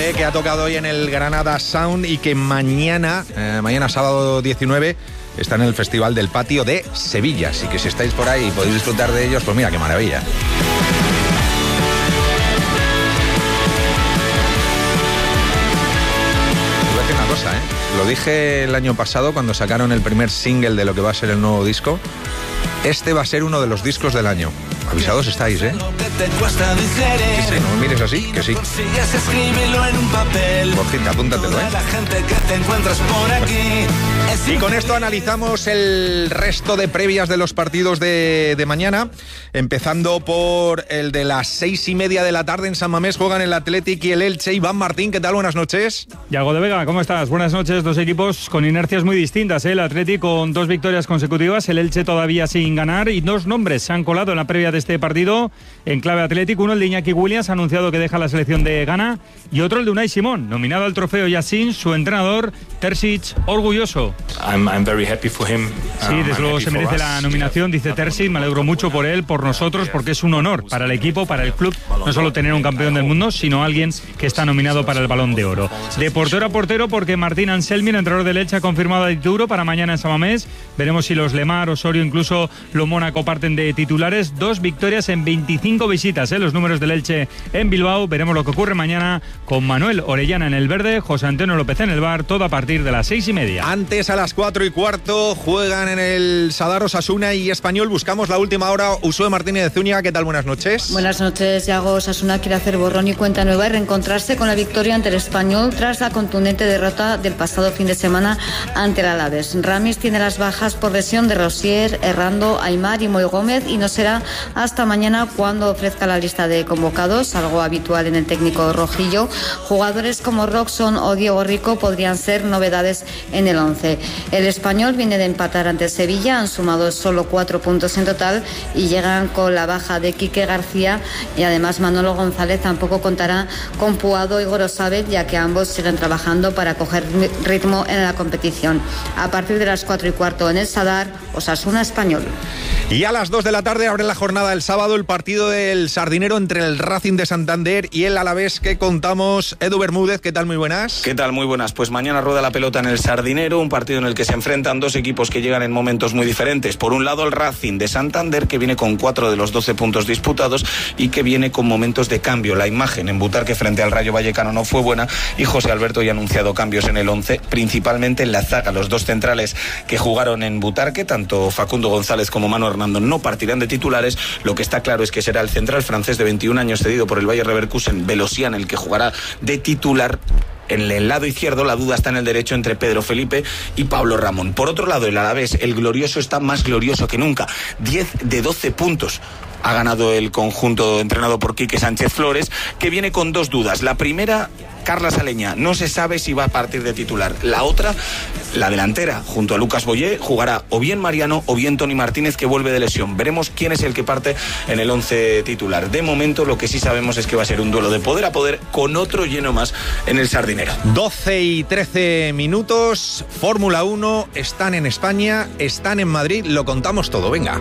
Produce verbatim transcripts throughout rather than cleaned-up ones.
Elche, que ha tocado hoy en el Granada Sound y que mañana, eh, mañana sábado diecinueve, está en el Festival del Patio de Sevilla. Así que si estáis por ahí y podéis disfrutar de ellos, pues mira, qué maravilla. Voy a decir una cosa, ¿eh? Lo dije el año pasado cuando sacaron el primer single de lo que va a ser el nuevo disco. Este va a ser uno de los discos del año. Avisados estáis, ¿eh? Sí, sí, no me mires así, que sí. Borjita, apúntatelo, ¿eh? Y con esto analizamos el resto de previas de los partidos de, de mañana, empezando por el de las seis y media de la tarde en San Mamés. Juegan el Athletic y el Elche. Iván Martín, ¿qué tal? Buenas noches. Yago de Vega, ¿cómo estás? Buenas noches. Dos equipos con inercias muy distintas, ¿eh? El Athletic con dos victorias consecutivas, el Elche todavía sin ganar, y dos nombres se han colado en la previa de este partido en clave Athletic. Uno, el de Iñaki Williams, ha anunciado que deja la selección de Ghana, y otro, el de Unai Simón, nominado al trofeo Yassin, su entrenador Terzic, orgulloso. I'm, I'm very happy for him. Sí, desde luego se merece la nominación, dice Terzic. Me alegro mucho por él, por nosotros, porque es un honor para el equipo, para el club, no solo tener un campeón del mundo, sino alguien que está nominado para el Balón de Oro. De portero a portero, porque Martín Anselmi, el entrenador del Elche, ha confirmado a Dituro para mañana en San Mamés. Veremos si los Lemar, Osorio, incluso lo Mónaco parten de titulares. Dos victorias en veinticinco visitas, ¿eh? Los números del Elche en Bilbao. Veremos lo que ocurre mañana con Manuel Orellana en el verde, José Antonio López en el bar, todo a partir de las seis y media. Antes, a las cuatro y cuarto, juegan en el Sadar Osasuna y Español. Buscamos la última hora. Usue Martínez de Zúñiga, ¿qué tal? Buenas noches. Buenas noches, Yago. Osasuna quiere hacer borrón y cuenta nueva y reencontrarse con la victoria ante el Español tras la contundente derrota del pasado fin de semana ante el Alavés. Ramis tiene las bajas por lesión de Rosier, Errando, Aymar y Moy Gómez, y no será hasta mañana cuando ofrezca la lista de convocados, algo habitual en el técnico rojillo. Jugadores como Roxon o Diego Rico podrían ser novedades en el once. El Español viene de empatar ante Sevilla, han sumado solo cuatro puntos en total y llegan con la baja de Quique García, y además Manolo González tampoco contará con Puado y Gorosabel, ya que ambos siguen trabajando para coger ritmo en la competición. A partir de las cuatro y cuarto en el Sadar, Osasuna Español. Y a las dos de la tarde abre la jornada el sábado el partido del Sardinero entre el Racing de Santander y el Alavés, que contamos. Edu Bermúdez, ¿qué tal? Muy buenas. ¿Qué tal? Muy buenas. Pues mañana rueda la pelota en el Sardinero, un partido en el que se enfrentan dos equipos que llegan en momentos muy diferentes. Por un lado, el Racing de Santander, que viene con cuatro de los doce puntos disputados y que viene con momentos de cambio. La imagen en Butarque frente al Rayo Vallecano no fue buena, y José Alberto ya ha anunciado cambios en el once, principalmente en la zaga. Los dos centrales que jugaron en Butarque, tanto Facundo González como Manu Hernando, no partirán de titulares. Lo que está claro es que será el central francés de veintiún años cedido por el Bayer Leverkusen, Velosian, el que jugará de titular. En el lado izquierdo la duda está en el derecho entre Pedro Felipe y Pablo Ramón. Por otro lado, el Alavés, el glorioso, está más glorioso que nunca. diez de doce puntos ha ganado el conjunto entrenado por Quique Sánchez Flores, que viene con dos dudas. La primera, Carla Saleña, no se sabe si va a partir de titular. La otra, la delantera, junto a Lucas Boyé, jugará o bien Mariano o bien Toni Martínez, que vuelve de lesión. Veremos quién es el que parte en el once titular. De momento, lo que sí sabemos es que va a ser un duelo de poder a poder, con otro lleno más en el Sardinero. doce y trece minutos, Fórmula uno, están en España, están en Madrid, lo contamos todo, venga.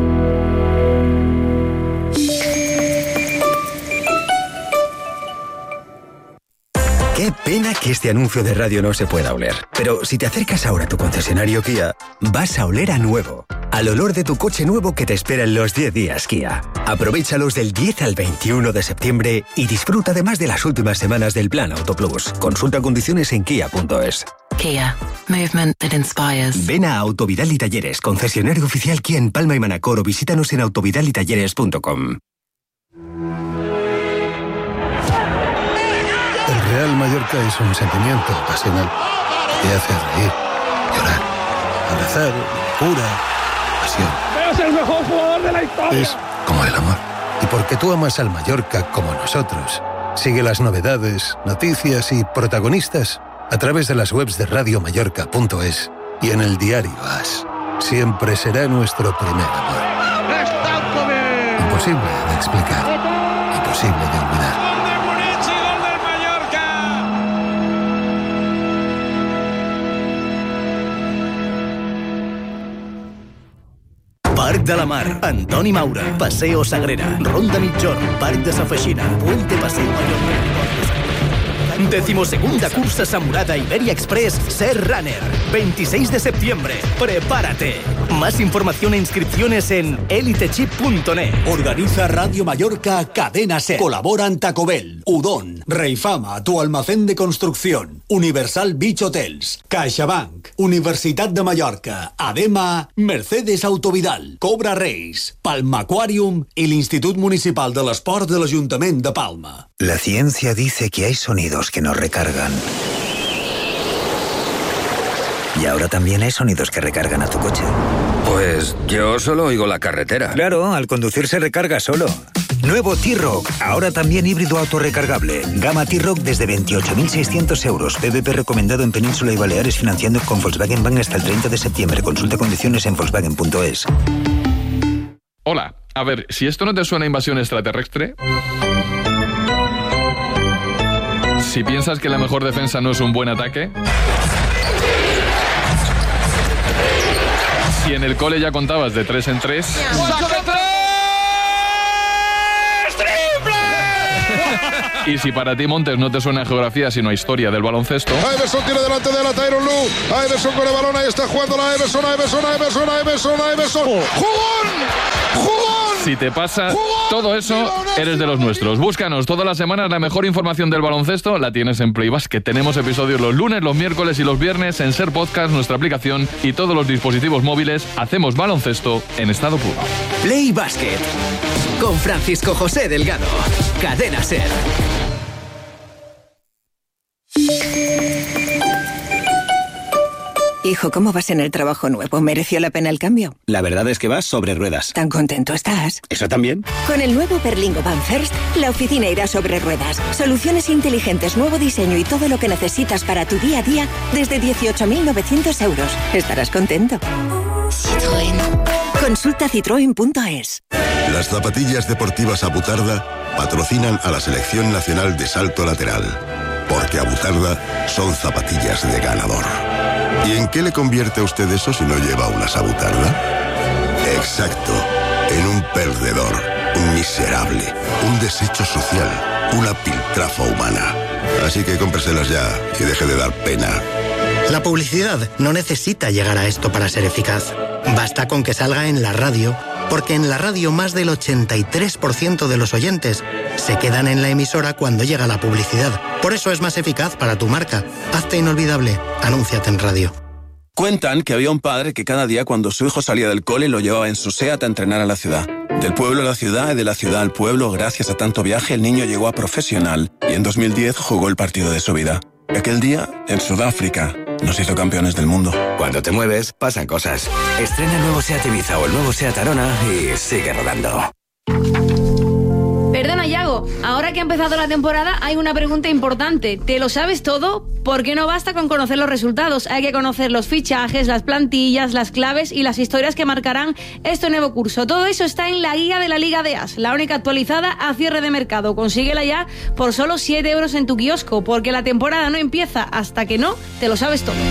Qué pena que este anuncio de radio no se pueda oler. Pero si te acercas ahora a tu concesionario Kia, vas a oler a nuevo. Al olor de tu coche nuevo que te espera en los diez días Kia. Aprovéchalos del diez al veintiuno de septiembre y disfruta además de las últimas semanas del Plan Auto Plus. Consulta condiciones en kia punto es. Kia. Movement that inspires. Ven a Autovidal y Talleres, concesionario oficial Kia en Palma y Manacor, o visítanos en autovidal y talleres punto com. El Real Mallorca es un sentimiento pasional que te hace reír, llorar, abrazar, pura pasión. ¡Es el mejor jugador de la historia! Es como el amor. Y porque tú amas al Mallorca como nosotros, sigue las novedades, noticias y protagonistas a través de las webs de radio mallorca punto es y en el diario As. Siempre será nuestro primer amor. Imposible de explicar, imposible de olvidar. Parc de la Mar, Antoni Maura, Paseo Sagrera, Ronda Mitjorn, Parc de Sa Feixina, Puente Paseo Mallorca. Decimosegunda cursa Samurada Iberia Express Ser Runner. veintiséis de septiembre. Prepárate. Más información e inscripciones en elitechip punto net. Organiza Radio Mallorca Cadena Ser. Colaboran Taco Bell, Udon, Reifama, tu almacén de construcción, Universal Beach Hotels, CaixaBank, Universitat de Mallorca, Adema, Mercedes Autovidal, Cobra Reis, Palma Aquarium y el Institut Municipal de l'Esport de l'Ajuntament de Palma. La ciencia dice que hay sonidos que nos recargan. Y ahora también hay sonidos que recargan a tu coche. Pues yo solo oigo la carretera. Claro, al conducir se recarga solo. Nuevo T-Rock, ahora también híbrido autorrecargable. Gama T-Rock desde veintiocho mil seiscientos euros. P V P recomendado en Península y Baleares, financiando con Volkswagen Bank hasta el treinta de septiembre. Consulta condiciones en volkswagen punto es. Hola, a ver, si esto no te suena a invasión extraterrestre... Si piensas que la mejor defensa no es un buen ataque... Si en el cole ya contabas de tres en tres... Y si para ti, Montes, no te suena a geografía sino a historia del baloncesto... Iverson tiene delante de la Tyronn Lue. Iverson con el balón, ahí está jugando la Iverson, Iverson, Iverson, Iverson, Iverson. ¡Jugón! ¡Jugón! Si te pasa todo eso, eres de los nuestros. Búscanos todas las semanas, la mejor información del baloncesto la tienes en Play Basket. Tenemos episodios los lunes, los miércoles y los viernes en Ser Podcast, nuestra aplicación y todos los dispositivos móviles. Hacemos baloncesto en estado puro. Play Basket con Francisco José Delgado. Cadena Ser. Hijo, ¿cómo vas en el trabajo nuevo? ¿Mereció la pena el cambio? La verdad es que vas sobre ruedas. ¿Tan contento estás? ¿Eso también? Con el nuevo Berlingo Van First, la oficina irá sobre ruedas. Soluciones inteligentes, nuevo diseño y todo lo que necesitas para tu día a día desde dieciocho mil novecientos euros. Estarás contento. Citroën. Consulta citroen punto es. Las zapatillas deportivas Abutarda patrocinan a la Selección Nacional de Salto Lateral. Porque Abutarda son zapatillas de ganador. ¿Y en qué le convierte a usted eso si no lleva una Abutarda? Exacto, en un perdedor, un miserable, un desecho social, una piltrafa humana. Así que cómpreselas ya y deje de dar pena. La publicidad no necesita llegar a esto para ser eficaz. Basta con que salga en la radio, porque en la radio más del ochenta y tres por ciento de los oyentes se quedan en la emisora cuando llega la publicidad. Por eso es más eficaz para tu marca. Hazte inolvidable. Anúnciate en radio. Cuentan que había un padre que cada día cuando su hijo salía del cole lo llevaba en su SEAT a entrenar a la ciudad. Del pueblo a la ciudad y de la ciudad al pueblo, gracias a tanto viaje, el niño llegó a profesional y en dos mil diez jugó el partido de su vida. Aquel día, en Sudáfrica, nos hizo campeones del mundo. Cuando te mueves, pasan cosas. Estrena el nuevo SEAT Ibiza o el nuevo SEAT Arona y sigue rodando. Perdona, Yago, ahora que ha empezado la temporada hay una pregunta importante. ¿Te lo sabes todo? ¿Por qué no basta con conocer los resultados? Hay que conocer los fichajes, las plantillas, las claves y las historias que marcarán este nuevo curso. Todo eso está en la guía de la Liga de As, la única actualizada a cierre de mercado. Consíguela ya por solo siete euros en tu kiosco, porque la temporada no empieza hasta que no te lo sabes todo.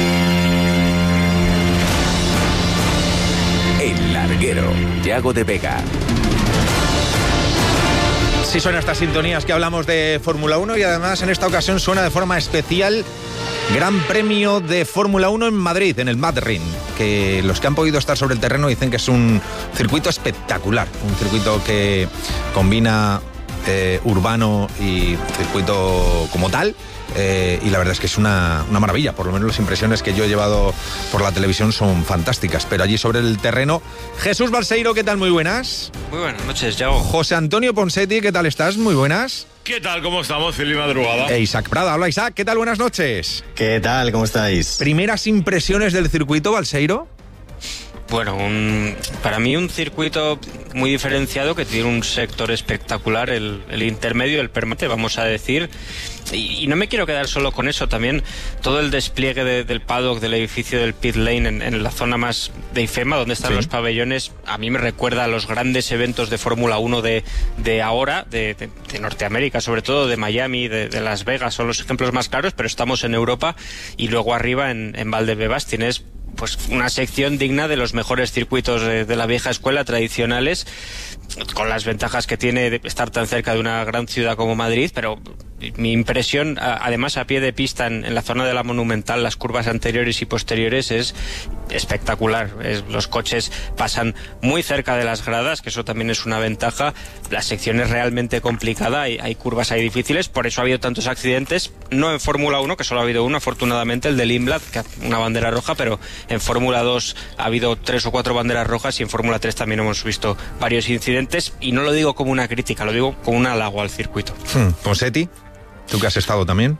El Larguero, Yago de Vega. Sí, suena estas sintonías que hablamos de Fórmula uno y además en esta ocasión suena de forma especial Gran Premio de Fórmula uno en Madrid, en el Madrid, que los que han podido estar sobre el terreno dicen que es un circuito espectacular, un circuito que combina eh, urbano y circuito como tal. Eh, y la verdad es que es una, una maravilla, por lo menos las impresiones que yo he llevado por la televisión son fantásticas, pero allí sobre el terreno, Jesús Balseiro, ¿qué tal? Muy buenas. Muy buenas noches, Yago. José Antonio Ponsetti, ¿qué tal estás? Muy buenas. ¿Qué tal? ¿Cómo estamos? Feliz madrugada. E Isaac Prada, hola Isaac, ¿qué tal? Buenas noches. ¿Qué tal? ¿Cómo estáis? Primeras impresiones del circuito, Balseiro. Bueno, un, para mí un circuito muy diferenciado que tiene un sector espectacular, el, el intermedio, el permanente, vamos a decir. Y, y no me quiero quedar solo con eso, también todo el despliegue de, del paddock, del edificio del pit lane en, en la zona más de IFEMA, donde están sí. los pabellones, a mí me recuerda a los grandes eventos de Fórmula uno de, de ahora, de, de, de Norteamérica, sobre todo de Miami, de, de Las Vegas, son los ejemplos más claros, pero estamos en Europa y luego arriba en, en Valdebebas tienes pues una sección digna de los mejores circuitos de, de la vieja escuela tradicionales, con las ventajas que tiene de estar tan cerca de una gran ciudad como Madrid, pero mi impresión, además a pie de pista en, en la zona de la Monumental, las curvas anteriores y posteriores es espectacular. Es, los coches pasan muy cerca de las gradas, que eso también es una ventaja. La sección es realmente complicada, hay, hay curvas ahí difíciles, por eso ha habido tantos accidentes, no en Fórmula uno, que solo ha habido uno, afortunadamente, el de Limblad, que una bandera roja, pero en Fórmula dos ha habido tres o cuatro banderas rojas, y en Fórmula tres también hemos visto varios incidentes, y no lo digo como una crítica, lo digo como un halago al circuito. Hmm. Ponseti, ¿tú que has estado también?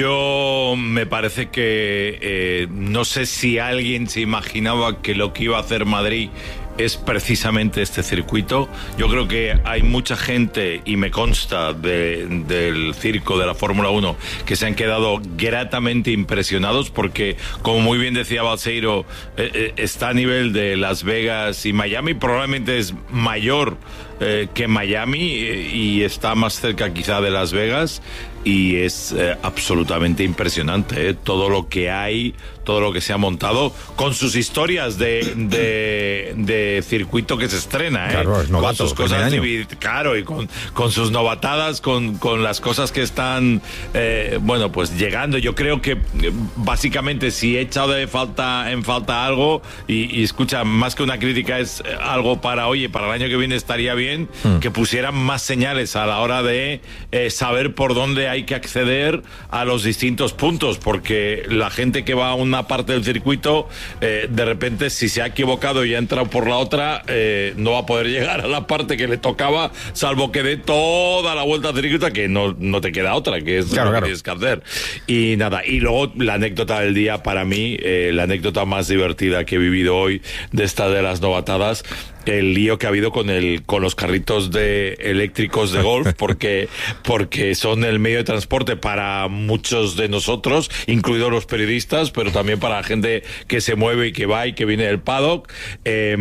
Yo me parece que eh, no sé si alguien se imaginaba que lo que iba a hacer Madrid es precisamente este circuito. Yo creo que hay mucha gente, y me consta de, del circo de la Fórmula uno, que se han quedado gratamente impresionados, porque, como muy bien decía Balseiro, eh, eh, está a nivel de Las Vegas y Miami, probablemente es mayor eh, que Miami, eh, y está más cerca quizá de Las Vegas, y es eh, absolutamente impresionante, eh, todo lo que hay, todo lo que se ha montado, con sus historias de, de, de circuito que se estrena, ¿eh? Claro, es novato, con sus cosas, y, claro, y con, con sus novatadas, con, con las cosas que están, eh, bueno, pues llegando. Yo creo que básicamente, si he echado de falta en falta algo, y, y escucha, más que una crítica, es algo para, oye, para el año que viene estaría bien hmm. que pusieran más señales a la hora de eh, saber por dónde hay que acceder a los distintos puntos, porque la gente que va a una parte del circuito, eh, de repente, si se ha equivocado y ha entrado por la otra, eh, no va a poder llegar a la parte que le tocaba, salvo que dé toda la vuelta al circuito, que no, no te queda otra, que es claro, lo claro. que tienes que hacer. Y nada, y luego la anécdota del día, para mí, eh, la anécdota más divertida que he vivido hoy, de esta de las novatadas, el lío que ha habido con el con los carritos de eléctricos de golf, porque porque son el medio de transporte para muchos de nosotros, incluidos los periodistas, pero también para la gente que se mueve y que va y que viene del paddock. Eh,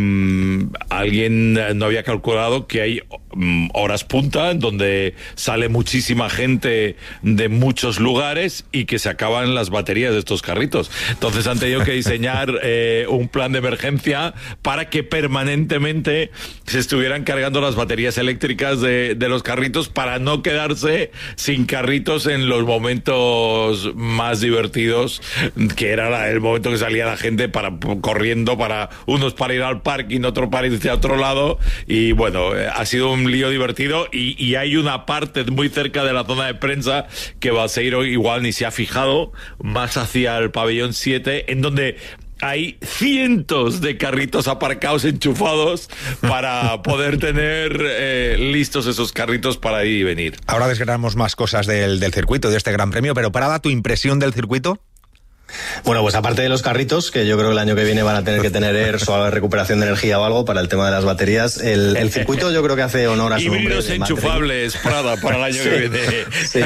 alguien no había calculado que hay um, horas punta en donde sale muchísima gente de muchos lugares y que se acaban las baterías de estos carritos. Entonces han tenido que diseñar eh, un plan de emergencia para que permanentemente se estuvieran cargando las baterías eléctricas de, de los carritos, para no quedarse sin carritos en los momentos más divertidos, que era la, el momento que salía la gente para corriendo, para unos para ir al parking, otro para irse a otro lado. Y bueno, ha sido un lío divertido, y, y hay una parte muy cerca de la zona de prensa que Balseiro igual ni se ha fijado, más hacia el pabellón siete, en donde hay cientos de carritos aparcados, enchufados, para poder tener eh, listos esos carritos para ir y venir. Ahora desgranamos más cosas del, del circuito, de este Gran Premio, pero Prada, ¿tu impresión del circuito? Bueno, pues aparte de los carritos, que yo creo que el año que viene van a tener que tener E R S o recuperación de energía o algo para el tema de las baterías, el, el circuito yo creo que hace honor a su nombre. Híbridos enchufables, Prada, para el año sí, que viene. Sí.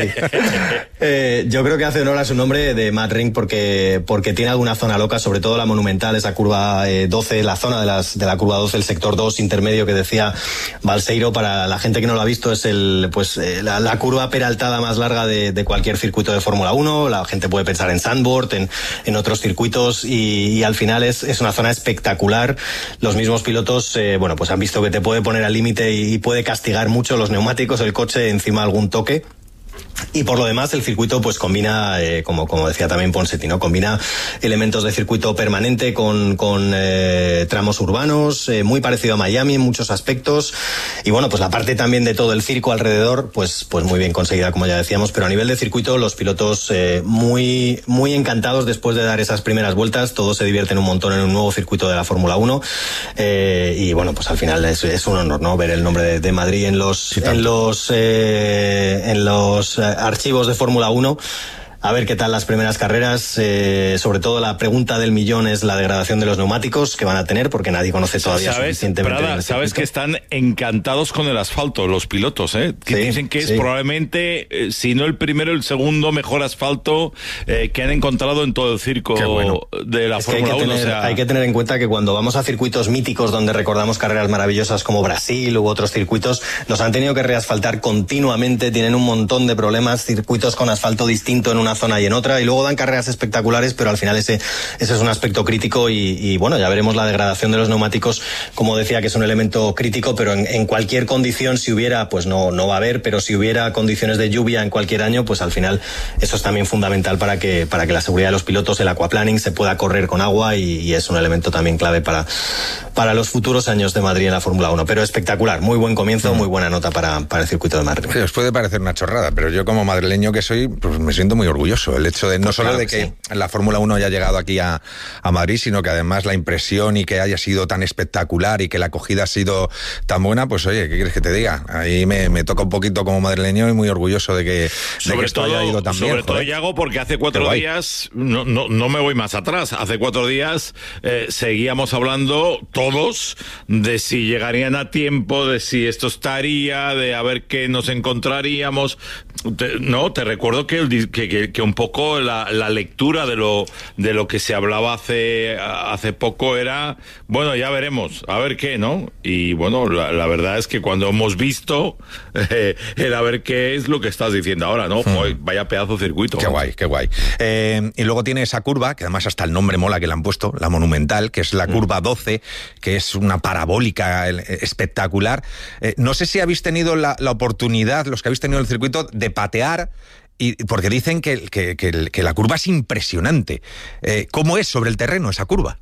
eh, yo creo que hace honor a su nombre de Mad Ring, porque, porque tiene alguna zona loca, sobre todo la Monumental, esa curva eh, doce, la zona de, las, de la curva doce, el sector dos intermedio que decía Balseiro. Para la gente que no lo ha visto, es el, pues, eh, la, la curva peraltada más larga de, de cualquier circuito de Fórmula uno. La gente puede pensar en Sandboard, en en otros circuitos, y, y al final es, es una zona espectacular. Los mismos pilotos, eh, bueno, pues han visto que te puede poner al límite y, y puede castigar mucho los neumáticos, el coche, encima algún toque. Y por lo demás, el circuito pues combina, eh, como, como decía también Ponseti, ¿no? Combina elementos de circuito permanente con, con eh, tramos urbanos, eh, muy parecido a Miami en muchos aspectos. Y bueno, pues la parte también de todo el circo alrededor, pues, pues muy bien conseguida, como ya decíamos. Pero a nivel de circuito, los pilotos eh, muy, muy encantados después de dar esas primeras vueltas. Todos se divierten un montón en un nuevo circuito de la Fórmula uno. Eh, y bueno, pues al final es, es un honor, ¿no? Ver el nombre de, de Madrid en los, sí, en los, eh, en los archivos de Fórmula uno. A ver qué tal las primeras carreras. Eh, sobre todo la pregunta del millón es la degradación de los neumáticos que van a tener, porque nadie conoce todavía ¿Sabes, suficientemente. Prada, sabes que están encantados con el asfalto los pilotos, ¿eh? Que sí, dicen que es sí. probablemente, eh, si no el primero, el segundo mejor asfalto eh, que han encontrado en todo el circo bueno. de la es Fórmula uno. O sea... Hay que tener en cuenta que cuando vamos a circuitos míticos donde recordamos carreras maravillosas como Brasil u otros circuitos, los han tenido que reasfaltar continuamente, tienen un montón de problemas, circuitos con asfalto distinto en una una zona y en otra, y luego dan carreras espectaculares, pero al final ese, ese es un aspecto crítico y, y bueno, ya veremos la degradación de los neumáticos, como decía, que es un elemento crítico, pero en, en cualquier condición, si hubiera, pues no, no va a haber, pero si hubiera condiciones de lluvia en cualquier año, pues al final eso es también fundamental para que, para que la seguridad de los pilotos, el aquaplaning, se pueda correr con agua y, y es un elemento también clave para, para los futuros años de Madrid en la Fórmula uno. Pero espectacular, muy buen comienzo, muy buena nota para, para el circuito de Madrid. Sí, os puede parecer una chorrada, pero yo como madrileño que soy, pues me siento muy orgulloso. El hecho de no pues solo claro de que, que sí. la Fórmula uno haya llegado aquí a, a Madrid, sino que además la impresión y que haya sido tan espectacular y que la acogida ha sido tan buena, pues oye, ¿qué quieres que te diga? Ahí me, me toca un poquito como madrileño y muy orgulloso de que, de sobre que esto todo, haya ido tan sobre bien. todo, Yago, porque hace cuatro días, no, no, no me voy más atrás, hace cuatro días eh, seguíamos hablando todos de si llegarían a tiempo, de si esto estaría, de a ver qué nos encontraríamos. Te, no, te recuerdo que, que, que, que un poco la, la lectura de lo de lo que se hablaba hace hace poco era, bueno, ya veremos, a ver qué, ¿no? Y bueno, la, la verdad es que cuando hemos visto eh, el a ver qué es lo que estás diciendo ahora, ¿no? Hmm. Joder, vaya pedazo de circuito. Qué guay, qué guay. Eh, y luego tiene esa curva, que además hasta el nombre mola que le han puesto, la Monumental, que es la hmm. curva doce, que es una parabólica espectacular. Eh, no sé si habéis tenido la, la oportunidad, los que habéis tenido el circuito, de patear, y porque dicen que, que, que, que la curva es impresionante. Eh, ¿Cómo es sobre el terreno esa curva?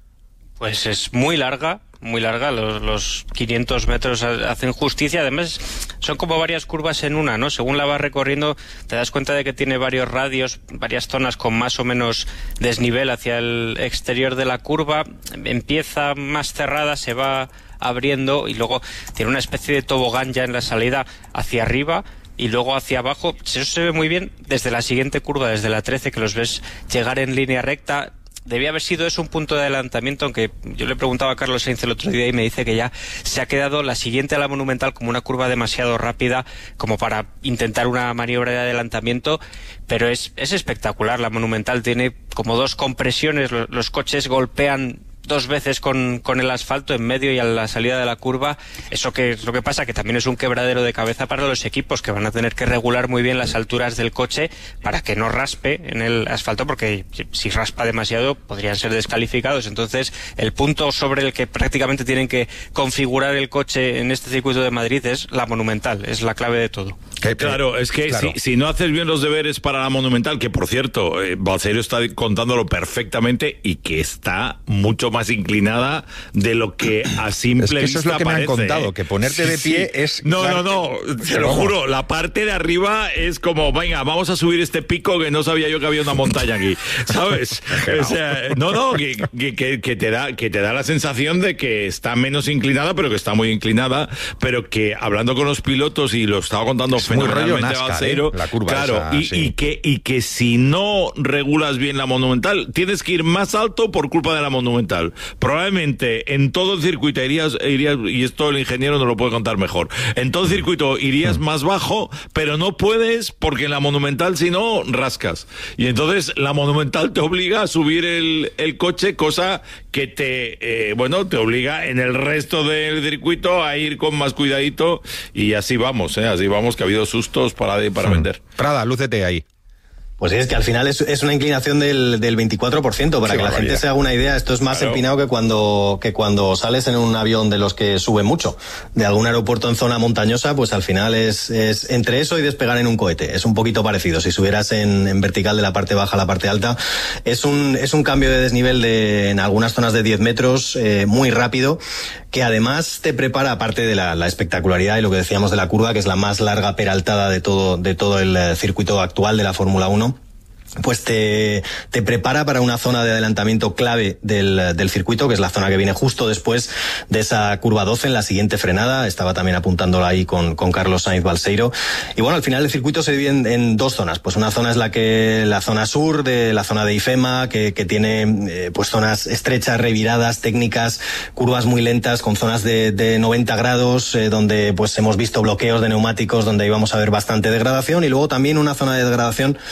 Pues es muy larga, muy larga, los, los quinientos metros hacen justicia, además son como varias curvas en una, ¿no? Según la vas recorriendo te das cuenta de que tiene varios radios, varias zonas con más o menos desnivel hacia el exterior de la curva, empieza más cerrada, se va abriendo y luego tiene una especie de tobogán ya en la salida hacia arriba y luego hacia abajo. Eso se ve muy bien desde la siguiente curva, desde la trece, que los ves llegar en línea recta. Debía haber sido eso un punto de adelantamiento, aunque yo le preguntaba a Carlos Sainz el otro día y me dice que ya se ha quedado la siguiente a la Monumental como una curva demasiado rápida como para intentar una maniobra de adelantamiento, pero es, es espectacular. La Monumental tiene como dos compresiones, los, los coches golpean dos veces con, con el asfalto en medio y a la salida de la curva. Eso que es lo que pasa, que también es un quebradero de cabeza para los equipos, que van a tener que regular muy bien las alturas del coche para que no raspe en el asfalto, porque si raspa demasiado podrían ser descalificados. Entonces el punto sobre el que prácticamente tienen que configurar el coche en este circuito de Madrid es la Monumental, es la clave de todo. Claro, es que claro. Si, si no haces bien los deberes para la Monumental, que por cierto, eh, Balseiro está contándolo perfectamente y que está mucho más inclinada de lo que a simple es que vista eso es lo que parece, me han contado, ¿eh? que ponerte sí, de pie sí. es... No, no, no, te lo juro, la parte de arriba es como, venga, vamos a subir este pico que no sabía yo que había una montaña aquí, ¿sabes? O sea, no, no, que, que, que, te da, que te da la sensación de que está menos inclinada, pero que está muy inclinada, pero que hablando con los pilotos, y lo estaba contando es fenomenalmente Balseiro, ¿eh? La curva claro, esa, y, sí. y, que, y que si no regulas bien la Monumental, tienes que ir más alto por culpa de la Monumental. Probablemente en todo el circuito irías, irías, y esto el ingeniero no lo puede contar mejor, en todo el circuito irías más bajo, pero no puedes porque en la Monumental si no rascas. Y entonces la Monumental te obliga a subir el, el coche, cosa que te, eh, bueno, te obliga en el resto del circuito a ir con más cuidadito, y así vamos, ¿eh? Así vamos, que ha habido sustos para, para vender. Prada, lúcete ahí. Pues es que al final es, es una inclinación del, del veinticuatro por ciento, para Qué que la gente se haga una idea. Esto es más claro. empinado que cuando, que cuando sales en un avión de los que sube mucho, de algún aeropuerto en zona montañosa, pues al final es, es entre eso y despegar en un cohete. Es un poquito parecido. Si subieras en, en vertical de la parte baja a la parte alta, es un, es un cambio de desnivel de, en algunas zonas de diez metros, eh, muy rápido, que además te prepara, aparte de la, la espectacularidad y lo que decíamos de la curva, que es la más larga peraltada de todo, de todo el circuito actual de la Fórmula uno, pues te, te prepara para una zona de adelantamiento clave del, del circuito, que es la zona que viene justo después de esa curva doce, en la siguiente frenada. Estaba también apuntándola ahí con, con Carlos Sainz Balseiro. Y bueno, al final el circuito se divide en, en dos zonas. Pues una zona es la que, la zona sur, de la zona de IFEMA, que, que tiene eh, pues zonas estrechas, reviradas, técnicas, curvas muy lentas, con zonas de, de noventa grados, eh, donde pues hemos visto bloqueos de neumáticos, donde íbamos a ver bastante degradación. Y luego también una zona de degradación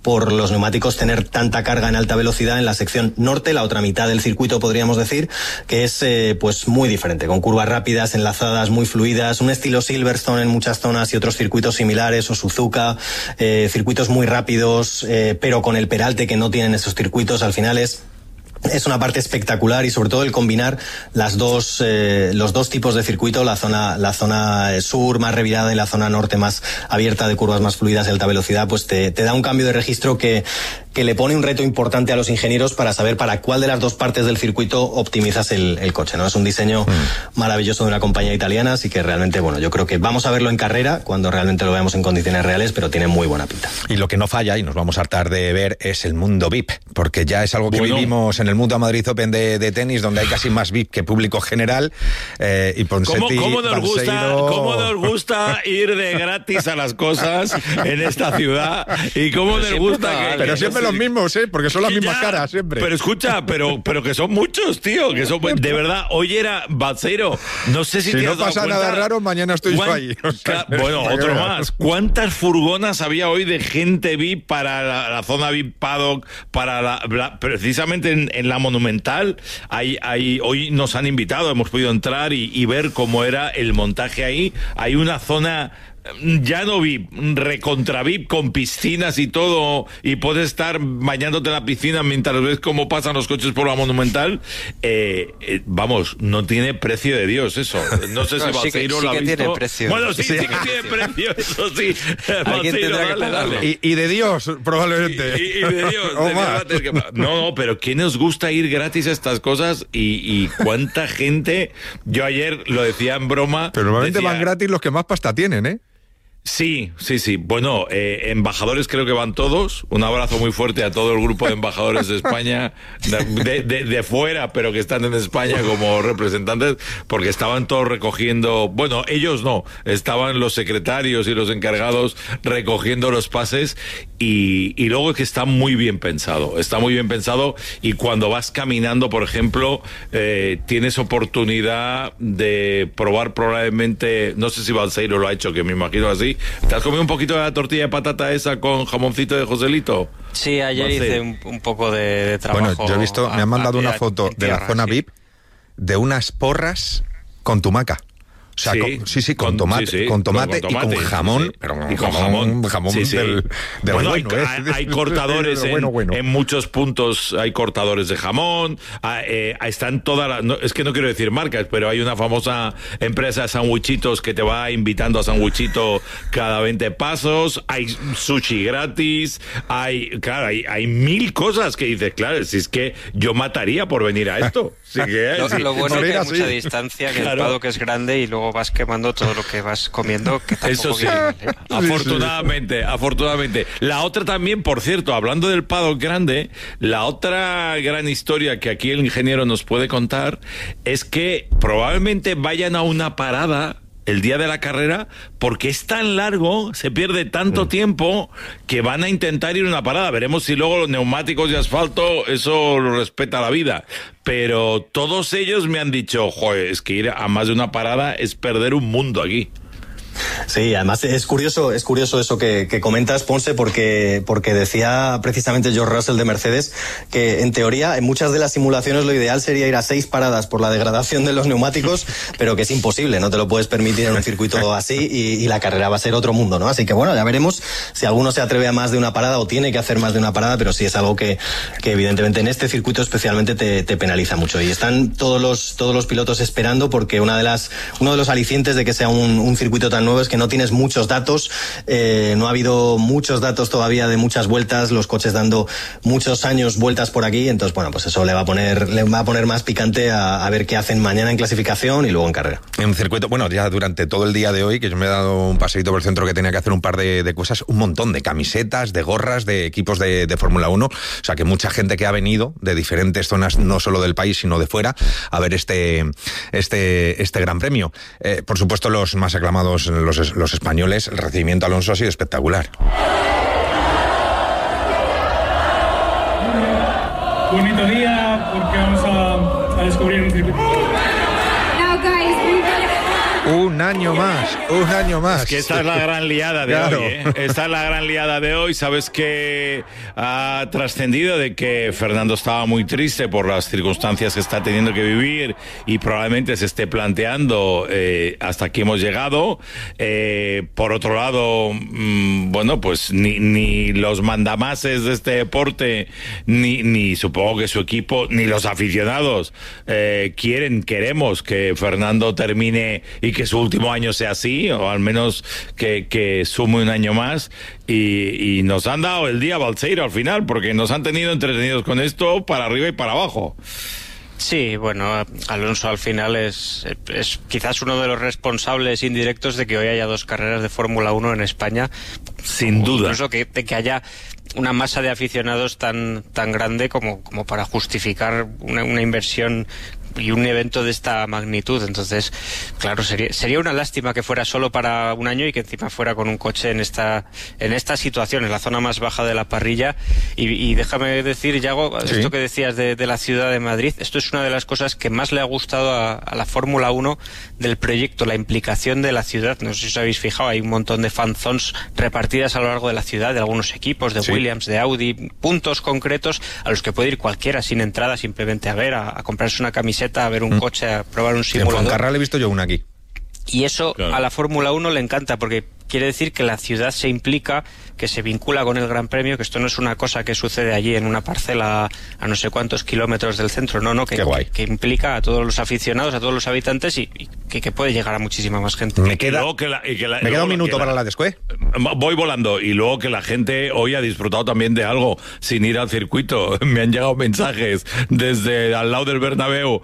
por los neumáticos tener tanta carga en alta velocidad en la sección norte, la otra mitad del circuito podríamos decir, que es eh, pues muy diferente, con curvas rápidas, enlazadas, muy fluidas, un estilo Silverstone en muchas zonas y otros circuitos similares, o Suzuka, eh, circuitos muy rápidos, eh, pero con el peralte que no tienen esos circuitos. Al final es Es una parte espectacular, y sobre todo el combinar las dos, eh, los dos tipos de circuito, la zona, la zona sur más revirada y la zona norte más abierta, de curvas más fluidas y alta velocidad, pues te, te da un cambio de registro que, que le pone un reto importante a los ingenieros para saber para cuál de las dos partes del circuito optimizas el, el coche, ¿no? Es un diseño mm. maravilloso de una compañía italiana, así que realmente, bueno, yo creo que vamos a verlo en carrera cuando realmente lo veamos en condiciones reales, pero tiene muy buena pinta. Y lo que no falla, y nos vamos a hartar de ver, es el mundo V I P, porque ya es algo que bueno. vivimos en el Mundo Madrid Open de, de tenis, donde hay casi más V I P que público general, eh, y Ponseti, ¿Cómo, cómo, nos gusta, ¿Cómo nos gusta ir de gratis a las cosas en esta ciudad? Y cómo pero nos gusta que, Pero que siempre los mismos, ¿eh? Porque son las mismas ya, caras, siempre. Pero escucha, pero, pero que son muchos, tío, que son, de verdad, hoy era Balseiro, no sé si, si te no has dado pasa cuenta, nada raro, mañana estoy yo ahí. O sea, bueno, otro más. ¿Cuántas furgonas había hoy de gente V I P para la, la zona V I P paddock, para la, la precisamente en, en la Monumental? Hay, hay, hoy nos han invitado, hemos podido entrar y, y ver cómo era el montaje ahí. Hay una zona ya no V I P, recontra V I P, con piscinas y todo, y puedes estar bañándote en la piscina mientras ves cómo pasan los coches por la Monumental. Eh, eh, vamos, no tiene precio de Dios eso. No sé si no, Balseiro sí lo ha visto. Tiene precio. Bueno, sí, sí, sí que tiene precio, eso sí. Balseiro, dale, dale. Y, y de Dios, probablemente. Y, y, y de Dios. o de más. Que... No, no, pero ¿quién nos gusta ir gratis a estas cosas? Y, y cuánta gente... Yo ayer lo decía en broma... Pero normalmente decía, van gratis los que más pasta tienen, ¿eh? Sí, sí, sí. Bueno, eh, embajadores creo que van todos. Un abrazo muy fuerte a todo el grupo de embajadores de España, de, de, de fuera, pero que están en España como representantes, porque estaban todos recogiendo, bueno, ellos no, estaban los secretarios y los encargados recogiendo los pases, y, y luego es que está muy bien pensado, está muy bien pensado, y cuando vas caminando, por ejemplo, eh, tienes oportunidad de probar probablemente, no sé si Balseiro lo ha hecho, que me imagino así. ¿Te has comido un poquito de la tortilla de patata esa con jamoncito de Joselito? Sí, ayer hice un, un poco de, de trabajo. Bueno, yo he visto, me han mandado a, una a, foto de la zona sí. V I P de unas porras con tumaca. O sea, sí, con, sí, sí, con, con tomate, sí, sí, con tomate, con tomate y con jamón, sí, sí. pero con y con jamón, jamón, jamón sí, sí. del, del bueno, bueno. Hay, ¿eh? hay cortadores en, bueno, bueno. en muchos puntos, hay cortadores de jamón, eh, están todas las, no, es que no quiero decir marcas, pero hay una famosa empresa de sandwichitos que te va invitando a sandwichito cada veinte pasos, hay sushi gratis, hay, claro, hay, hay mil cosas que dices, claro, si es que yo mataría por venir a esto. Sí que es, lo, sí. lo bueno es que hay así. mucha distancia, que claro. el paddock es grande y luego vas quemando todo lo que vas comiendo, que tampoco Eso sí, mal, ¿eh? afortunadamente, afortunadamente. La otra también, por cierto, hablando del paddock grande, la otra gran historia que aquí el ingeniero nos puede contar es que probablemente vayan a una parada el día de la carrera, porque es tan largo, se pierde tanto mm. tiempo, que van a intentar ir a una parada. Veremos si luego los neumáticos de asfalto, eso lo respeta la vida. Pero todos ellos me han dicho, joder, es que ir a más de una parada es perder un mundo aquí. Sí, además es curioso, es curioso eso que, que comentas, Ponce, porque, porque decía precisamente George Russell de Mercedes que en teoría en muchas de las simulaciones lo ideal sería ir a seis paradas por la degradación de los neumáticos, pero que es imposible, no te lo puedes permitir en un circuito así, y, y la carrera va a ser otro mundo, ¿no? Así que bueno, ya veremos si alguno se atreve a más de una parada o tiene que hacer más de una parada, pero sí es algo que, que evidentemente en este circuito especialmente te, te penaliza mucho, y están todos los, todos los pilotos esperando, porque una de las, uno de los alicientes de que sea un, un circuito tan nuevo es que no tienes muchos datos, eh, no ha habido muchos datos todavía de muchas vueltas, los coches dando muchos años vueltas por aquí, entonces bueno, pues eso le va a poner le va a poner más picante a, a ver qué hacen mañana en clasificación y luego en carrera. En un circuito, bueno, ya durante todo el día de hoy, que yo me he dado un paseíto por el centro, que tenía que hacer un par de, de cosas, un montón de camisetas, de gorras, de equipos de, de Fórmula uno, o sea que mucha gente que ha venido de diferentes zonas, no solo del país, sino de fuera, a ver este, este, este gran premio. Eh, por supuesto, los más aclamados, los los españoles, el recibimiento a Alonso ha sido espectacular. Bonito día, porque vamos a, a descubrir un circuito. Now guys, we've got, Un año más, un año más. Es que esta es la gran liada de claro. hoy, ¿eh? Esta es la gran liada de hoy. Sabes que ha trascendido de que Fernando estaba muy triste por las circunstancias que está teniendo que vivir y probablemente se esté planteando eh, hasta aquí hemos llegado. Eh, por otro lado, mmm, bueno, pues ni, ni los mandamases de este deporte, ni, ni supongo que su equipo, ni los aficionados eh, quieren, queremos que Fernando termine y que su último año sea así, o al menos que, que sume un año más, y, y nos han dado el día Balseiro al final, porque nos han tenido entretenidos con esto para arriba y para abajo. Sí, bueno, Alonso al final es, es quizás uno de los responsables indirectos de que hoy haya dos carreras de Fórmula uno en España. Sin duda. Incluso que, de que haya una masa de aficionados tan, tan grande como, como para justificar una, una inversión y un evento de esta magnitud. Entonces, claro, sería sería una lástima que fuera solo para un año y que encima fuera con un coche en esta en esta situación, en la zona más baja de la parrilla. Y, y déjame decir, Yago, sí. esto que decías de, de la ciudad de Madrid, esto es una de las cosas que más le ha gustado a, a la Fórmula uno del proyecto, la implicación de la ciudad. No sé si os habéis fijado, hay un montón de fan zones repartidas a lo largo de la ciudad, de algunos equipos, de sí. Williams, de Audi, puntos concretos a los que puede ir cualquiera sin entrada, simplemente a ver, a, a comprarse una camiseta, a ver un mm. coche, a probar un simulador. En Fuencarral he visto yo una aquí. Y eso claro. a la Fórmula uno le encanta, porque quiere decir que la ciudad se implica, que se vincula con el Gran Premio, que esto no es una cosa que sucede allí en una parcela a no sé cuántos kilómetros del centro, no, no, que, que, que implica a todos los aficionados, a todos los habitantes y, y que, que puede llegar a muchísima más gente. Me queda, que la, y que la, me queda un minuto para la, la después. Voy volando, y luego que la gente hoy ha disfrutado también de algo sin ir al circuito. Me han llegado mensajes desde al lado del Bernabéu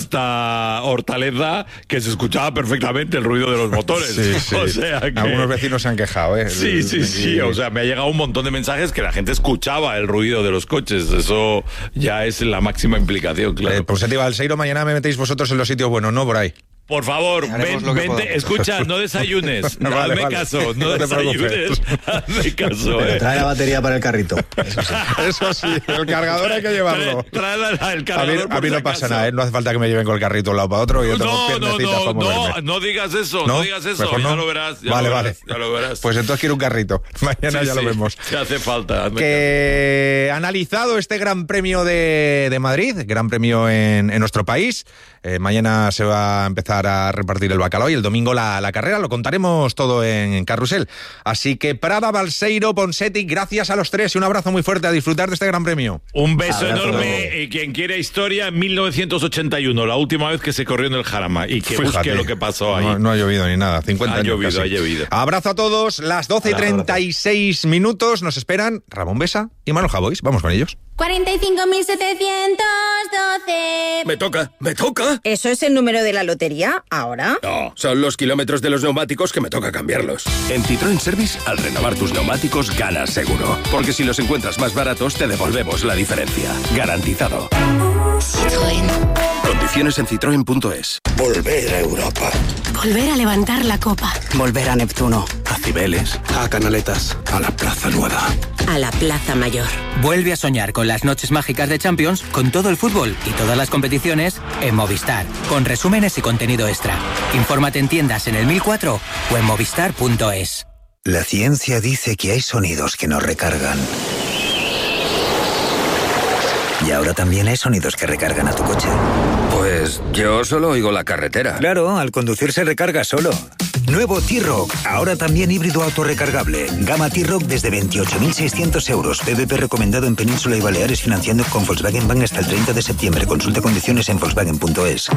hasta Hortaleza que se escuchaba perfectamente el ruido de los motores. Sí, sí. O sea que... Algunos vecinos se han quejado, ¿eh? Sí, sí, sí. O sea, me ha llegado un montón de mensajes que la gente escuchaba el ruido de los coches. Eso ya es la máxima implicación, claro. Eh, pues se te iba al Balseiro, mañana me metéis vosotros en los sitios buenos, ¿no? Por ahí. Por favor, ven, vente, escucha, no desayunes, no, vale, hazme vale. caso, no, no desayunes, hazme caso. Pero eh. trae la batería para el carrito. Eso sí, Eso sí el cargador hay que llevarlo. Trae, trae la, el cargador. A mí, a mí no pasa nada, ¿eh? No hace falta que me lleven con el carrito de un lado para otro. Y yo tengo no, no, no, no, no digas eso, no, no digas eso, no. ya lo verás. Ya vale, lo vale. Verás, ya lo verás. Pues entonces quiero un carrito. Mañana sí, ya sí, lo vemos. Se hace falta. Que analizado este Gran Premio de, de Madrid, Gran Premio en, en nuestro país. Eh, mañana se va a empezar a repartir el bacalao y el domingo la, la carrera. Lo contaremos todo en, en Carrusel. Así que Prada, Balseiro, Ponseti, gracias a los tres y un abrazo muy fuerte a disfrutar de este Gran Premio. Un beso abrazo enorme. Y quien quiera historia, mil novecientos ochenta y uno, la última vez que se corrió en el Jarama. Y que Fíjate, busque lo que pasó ahí. No, no ha llovido ni nada. cincuenta ha años llovido, casi. ha llovido. Abrazo a todos. Las doce y treinta y seis minutos nos esperan Ramón Besa y Manuel Javois. Vamos con ellos. cuarenta y cinco mil setecientos doce. Me toca, me toca. ¿Eso es el número de la lotería ahora? No, son los kilómetros de los neumáticos que me toca cambiarlos. En Citroën Service, al renovar tus neumáticos, ganas seguro. Porque si los encuentras más baratos, te devolvemos la diferencia. Garantizado. Citroën. Condiciones en citroen punto es. Volver a Europa. Volver a levantar la copa. Volver a Neptuno. A Cibeles. A Canaletas. A la Plaza Nueva. A la Plaza Mayor. Vuelve a soñar con las noches mágicas de Champions, con todo el fútbol y todas las competiciones en Movistar, con resúmenes y contenido extra. Infórmate en tiendas en el mil cuatro o en movistar punto es. La ciencia dice que hay sonidos que nos recargan. Y ahora también hay sonidos que recargan a tu coche. Pues yo solo oigo la carretera. Claro, al conducir se recarga solo. Nuevo T-Rock, ahora también híbrido autorrecargable. Gama T-Rock desde veintiocho mil seiscientos euros. P V P recomendado en Península y Baleares, financiando con Volkswagen Bank hasta el treinta de septiembre. Consulta condiciones en volkswagen punto es.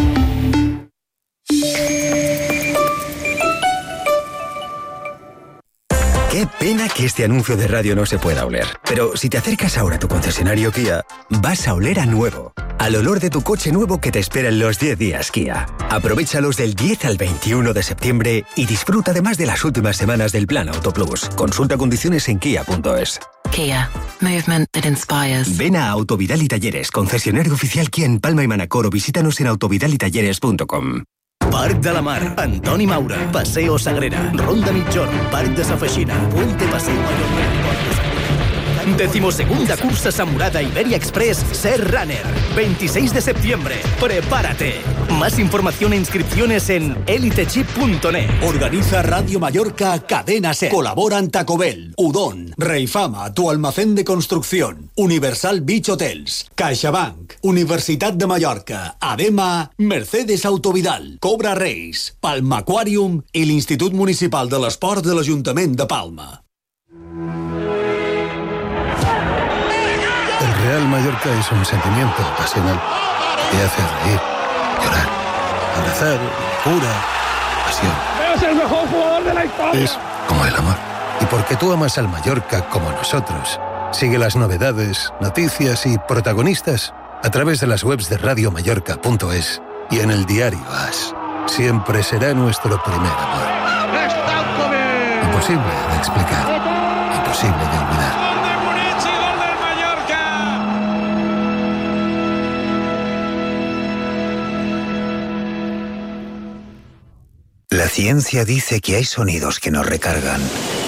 Qué pena que este anuncio de radio no se pueda oler. Pero si te acercas ahora a tu concesionario Kia, vas a oler a nuevo. Al olor de tu coche nuevo que te espera en los diez días Kia. Aprovéchalos del diez al veintiuno de septiembre y disfruta además de las últimas semanas del Plan Auto Plus. Consulta condiciones en kia punto es. Kia. Movement that inspires. Ven a Autovidal y Talleres, concesionario oficial Kia en Palma y Manacor, o visítanos en autovidal y talleres punto com. Parc de la Mar, Antoni Maura, Paseo Sagrera, Ronda Mitjorn, Parc de Sa Feixina, Puente Paseo Mayor. Decimosegunda cursa Samurata Iberia Express Ser Runner. veintiséis de septiembre. Prepárate. Más información e inscripciones en elitechip punto net. Organiza Radio Mallorca Cadena Ser. Colaboran Taco Bell, Udon, Reifama, tu almacén de construcción, Universal Beach Hotels, CaixaBank, Universitat de Mallorca, Adema, Mercedes Autovidal, Cobra Reis, Palma Aquarium i l'Institut Municipal de l'Esport de l'Ajuntament de Palma. El Real Mallorca es un sentimiento pasional que hace reír, llorar, abrazar, pura pasión. ¡Es el mejor jugador de la historia! Es como el amor. Y porque tú amas al Mallorca como nosotros, sigue las novedades, noticias y protagonistas a través de las webs de radio mallorca punto es y en el diario As. Siempre será nuestro primer amor. Imposible de explicar, imposible de olvidar. La ciencia dice que hay sonidos que nos recargan.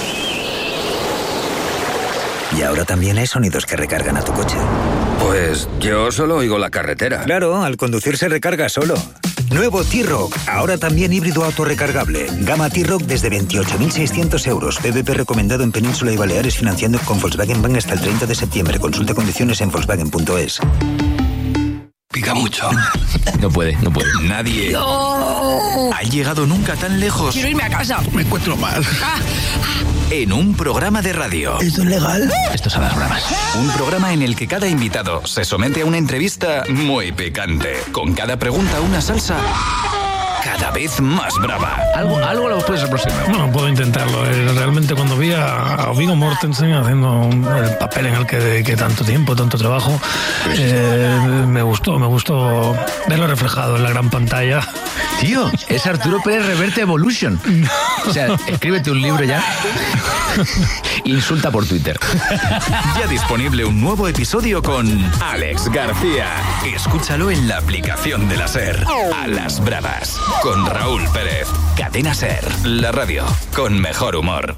Y ahora también hay sonidos que recargan a tu coche. Pues yo solo oigo la carretera. Claro, al conducir se recarga solo. Nuevo T-Roc, ahora también híbrido autorrecargable. Gama T-Roc desde veintiocho mil seiscientos euros. P V P recomendado en Península y Baleares, financiando con Volkswagen Bank hasta el treinta de septiembre. Consulta condiciones en volkswagen punto es. Pica mucho. No puede, no puede. Nadie No. ha llegado nunca tan lejos. Quiero irme a casa. Me encuentro mal. Ah. En un programa de radio. ¿Esto es legal? Esto es a las bravas. Un programa en el que cada invitado se somete a una entrevista muy picante. Con cada pregunta una salsa cada vez más brava. Algo, algo lo puedes aproximar. Bueno, puedo intentarlo. Eh, Realmente cuando vi a, a Viggo Mortensen haciendo un- el papel en el que dediqué tanto tiempo, tanto trabajo, eh, me gustó, me gustó verlo reflejado en la gran pantalla. Tío, es Arturo Pérez Reverte Evolution. O sea, escríbete un libro ya. Insulta por Twitter. Ya disponible un nuevo episodio con Alex García. Escúchalo en la aplicación de la SER. A las bravas. Con Raúl Pérez. Cadena SER. La radio con mejor humor.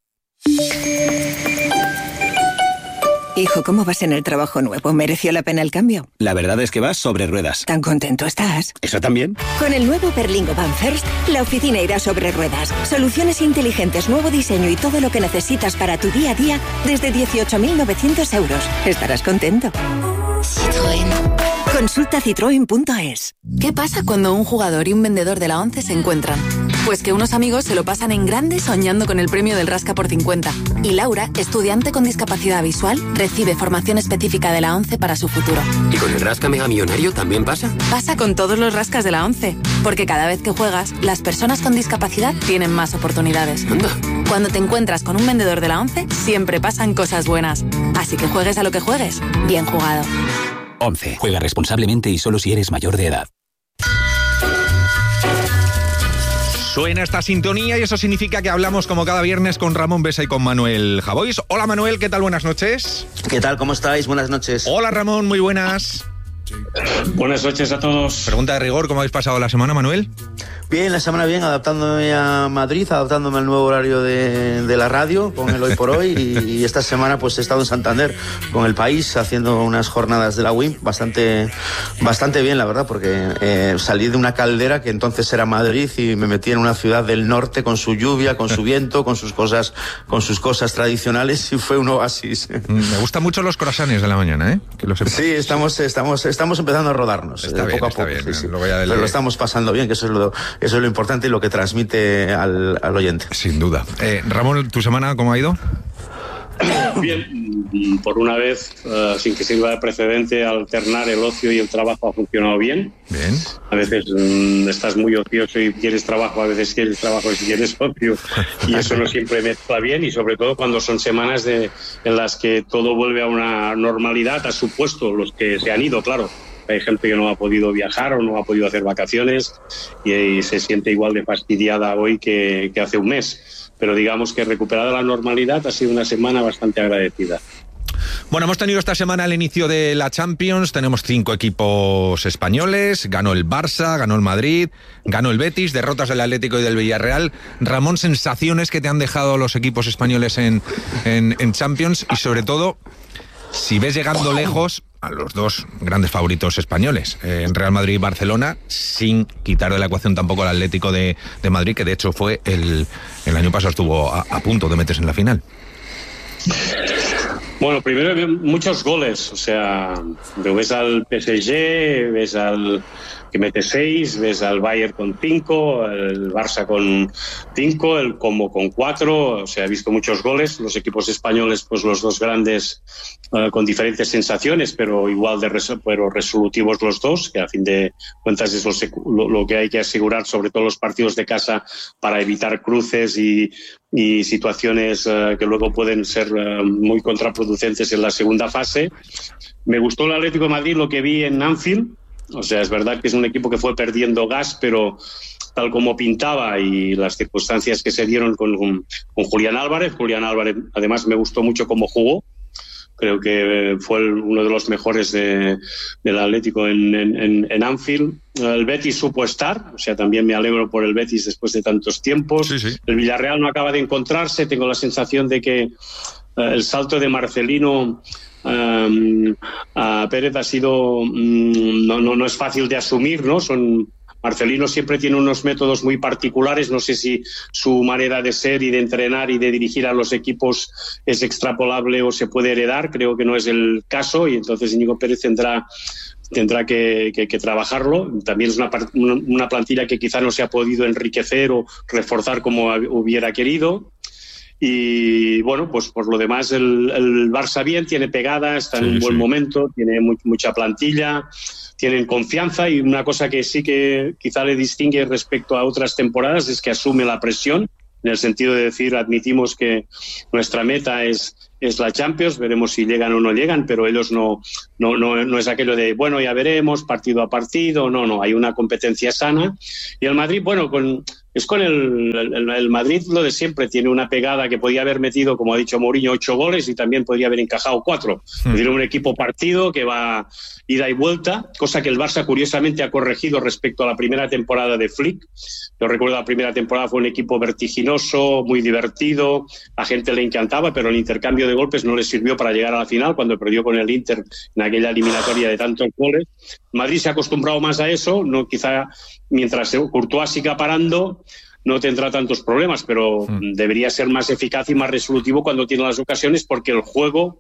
Hijo, ¿cómo vas en el trabajo nuevo? ¿Mereció la pena el cambio? La verdad es que vas sobre ruedas. ¿Tan contento estás? ¿Eso también? Con el nuevo Berlingo Van First, la oficina irá sobre ruedas. Soluciones inteligentes, nuevo diseño y todo lo que necesitas para tu día a día desde dieciocho mil novecientos euros. Estarás contento. Citroën. Consulta citroen punto es. ¿Qué pasa cuando un jugador y un vendedor de la ONCE se encuentran? Pues que unos amigos se lo pasan en grande soñando con el premio del Rasca por cincuenta. Y Laura, estudiante con discapacidad visual, recibe formación específica de la ONCE para su futuro. ¿Y con el Rasca Mega Millonario también pasa? Pasa con todos los rascas de la ONCE, porque cada vez que juegas, las personas con discapacidad tienen más oportunidades. Anda. Cuando te encuentras con un vendedor de la ONCE, siempre pasan cosas buenas. Así que juegues a lo que juegues, bien jugado. once. Juega responsablemente y solo si eres mayor de edad. Suena esta sintonía y eso significa que hablamos como cada viernes con Ramón Besa y con Manuel Javois. Hola Manuel, ¿qué tal? Buenas noches. ¿Qué tal? ¿Cómo estáis? Buenas noches. Hola Ramón, muy buenas. Buenas noches a todos. Pregunta de rigor, ¿cómo habéis pasado la semana, Manuel? Bien, la semana bien, adaptándome a Madrid, adaptándome al nuevo horario de, de la radio, con el Hoy por Hoy, y, y esta semana pues he estado en Santander con El País haciendo unas jornadas de la W I M bastante, bastante bien, la verdad, porque eh, salí de una caldera que entonces era Madrid y me metí en una ciudad del norte con su lluvia, con su viento, con sus cosas, con sus cosas tradicionales, y fue un oasis. Me gustan mucho los croissants de la mañana, ¿eh? Que lo sepas. Sí, estamos, estamos, estamos empezando a rodarnos. Está eh, bien, poco a está poco, bien, sí, sí. lo voy a Pero lo estamos pasando bien, que eso es lo, eso es lo importante y lo que transmite al, al oyente. Sin duda. Eh, Ramón, ¿tu semana cómo ha ido? Bien, por una vez, uh, sin que sirva de precedente, alternar el ocio y el trabajo ha funcionado bien. Bien. A veces um, estás muy ocioso y quieres trabajo, a veces quieres trabajo y quieres ocio, y eso no siempre mezcla bien, y sobre todo cuando son semanas de, en las que todo vuelve a una normalidad, a supuesto, los que se han ido, claro. Hay gente que no ha podido viajar o no ha podido hacer vacaciones y, y se siente igual de fastidiada hoy que, que hace un mes. Pero digamos que recuperada la normalidad ha sido una semana bastante agradecida. Bueno, hemos tenido esta semana el inicio de la Champions, tenemos cinco equipos españoles, ganó el Barça, ganó el Madrid, ganó el Betis, derrotas del Atlético y del Villarreal. Ramón, sensaciones que te han dejado los equipos españoles en, en, en Champions y sobre todo, si ves llegando lejos a los dos grandes favoritos españoles, eh, en Real Madrid y Barcelona, sin quitar de la ecuación tampoco al Atlético de, de Madrid, que de hecho fue el, el año pasado estuvo a, a punto de meterse en la final. Bueno, primero muchos goles, o sea, ves al P S G, ves al que mete seis, ves al Bayern con cinco, el Barça con cinco, el Como con cuatro, o sea, he visto muchos goles, los equipos españoles, pues los dos grandes uh, con diferentes sensaciones, pero igual de res pero resolutivos los dos, que a fin de cuentas es lo, lo que hay que asegurar, sobre todo los partidos de casa, para evitar cruces y y situaciones uh, que luego pueden ser uh, muy contraproducentes en la segunda fase. Me gustó el Atlético de Madrid, lo que vi en Anfield, o sea, es verdad que es un equipo que fue perdiendo gas, pero tal como pintaba y las circunstancias que se dieron con, con Julián Álvarez, Julián Álvarez además me gustó mucho cómo jugó, creo que fue el, uno de los mejores de, del Atlético en, en, en Anfield. El Betis supo estar, o sea, también me alegro por el Betis después de tantos tiempos. Sí, sí. El Villarreal no acaba de encontrarse, tengo la sensación de que uh, el salto de Marcelino um, a Pérez ha sido, um, no, no, no es fácil de asumir, ¿no? Son... Marcelino siempre tiene unos métodos muy particulares, no sé si su manera de ser y de entrenar y de dirigir a los equipos es extrapolable o se puede heredar, creo que no es el caso y entonces Íñigo Pérez tendrá tendrá que, que, que trabajarlo. También es una, una plantilla que quizá no se ha podido enriquecer o reforzar como hubiera querido. Y bueno, pues por lo demás el, el Barça bien, tiene pegada, está en sí, un buen sí. momento, tiene muy, mucha plantilla, tienen confianza y una cosa que sí que quizá le distingue respecto a otras temporadas es que asume la presión, en el sentido de decir, admitimos que nuestra meta es, es la Champions, veremos si llegan o no llegan, pero ellos no, no, no, no es aquello de, bueno, ya veremos, partido a partido, no, no, hay una competencia sana. Y el Madrid, bueno, con... Es con el, el, el Madrid lo de siempre, tiene una pegada que podía haber metido, como ha dicho Mourinho, ocho goles y también podría haber encajado cuatro. Mm. Tiene un equipo partido que va ida y vuelta, cosa que el Barça curiosamente ha corregido respecto a la primera temporada de Flick. Yo recuerdo la primera temporada fue un equipo vertiginoso, muy divertido, a gente le encantaba, pero el intercambio de golpes no le sirvió para llegar a la final cuando perdió con el Inter en aquella eliminatoria de tantos goles. Madrid se ha acostumbrado más a eso, no quizá mientras Courtois siga parando no tendrá tantos problemas, pero mm. debería ser más eficaz y más resolutivo cuando tiene las ocasiones porque el juego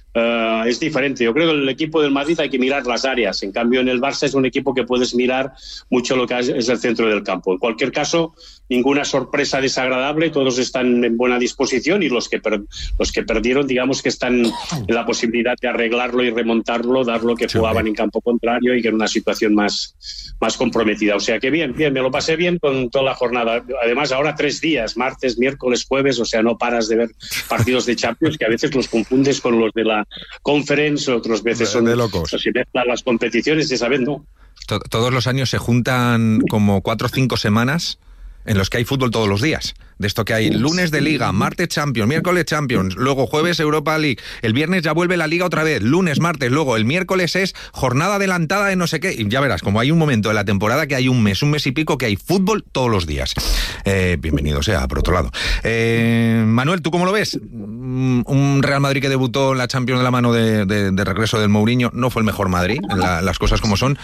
uh, es diferente. Yo creo que el equipo del Madrid hay que mirar las áreas, en cambio en el Barça es un equipo que puedes mirar mucho lo que es el centro del campo. En cualquier caso, ninguna sorpresa desagradable, todos están en buena disposición y los que, per los que perdieron, digamos que están en la posibilidad de arreglarlo y remontarlo, dar lo que jugaban en campo contrario y que era una situación más, más comprometida. O sea que bien, bien, me lo pasé bien con toda la jornada. Además, ahora tres días, martes, miércoles, jueves, o sea, no paras de ver partidos de Champions que a veces los confundes con los de la Conference, otras veces son de locos. Se mezclan las competiciones, esa vez no. Todos los años se juntan como cuatro o cinco semanas en los que hay fútbol todos los días. De esto que hay lunes de Liga, martes Champions, miércoles Champions, luego jueves Europa League, el viernes ya vuelve la Liga otra vez, lunes, martes, luego el miércoles es jornada adelantada de no sé qué, y ya verás, como hay un momento de la temporada que hay un mes, un mes y pico que hay fútbol todos los días. Eh, bienvenido sea, por otro lado. Eh, Manuel, ¿tú cómo lo ves? Un Real Madrid que debutó en la Champions de la mano de, de, de regreso del Mourinho, no fue el mejor Madrid, la, las cosas como son,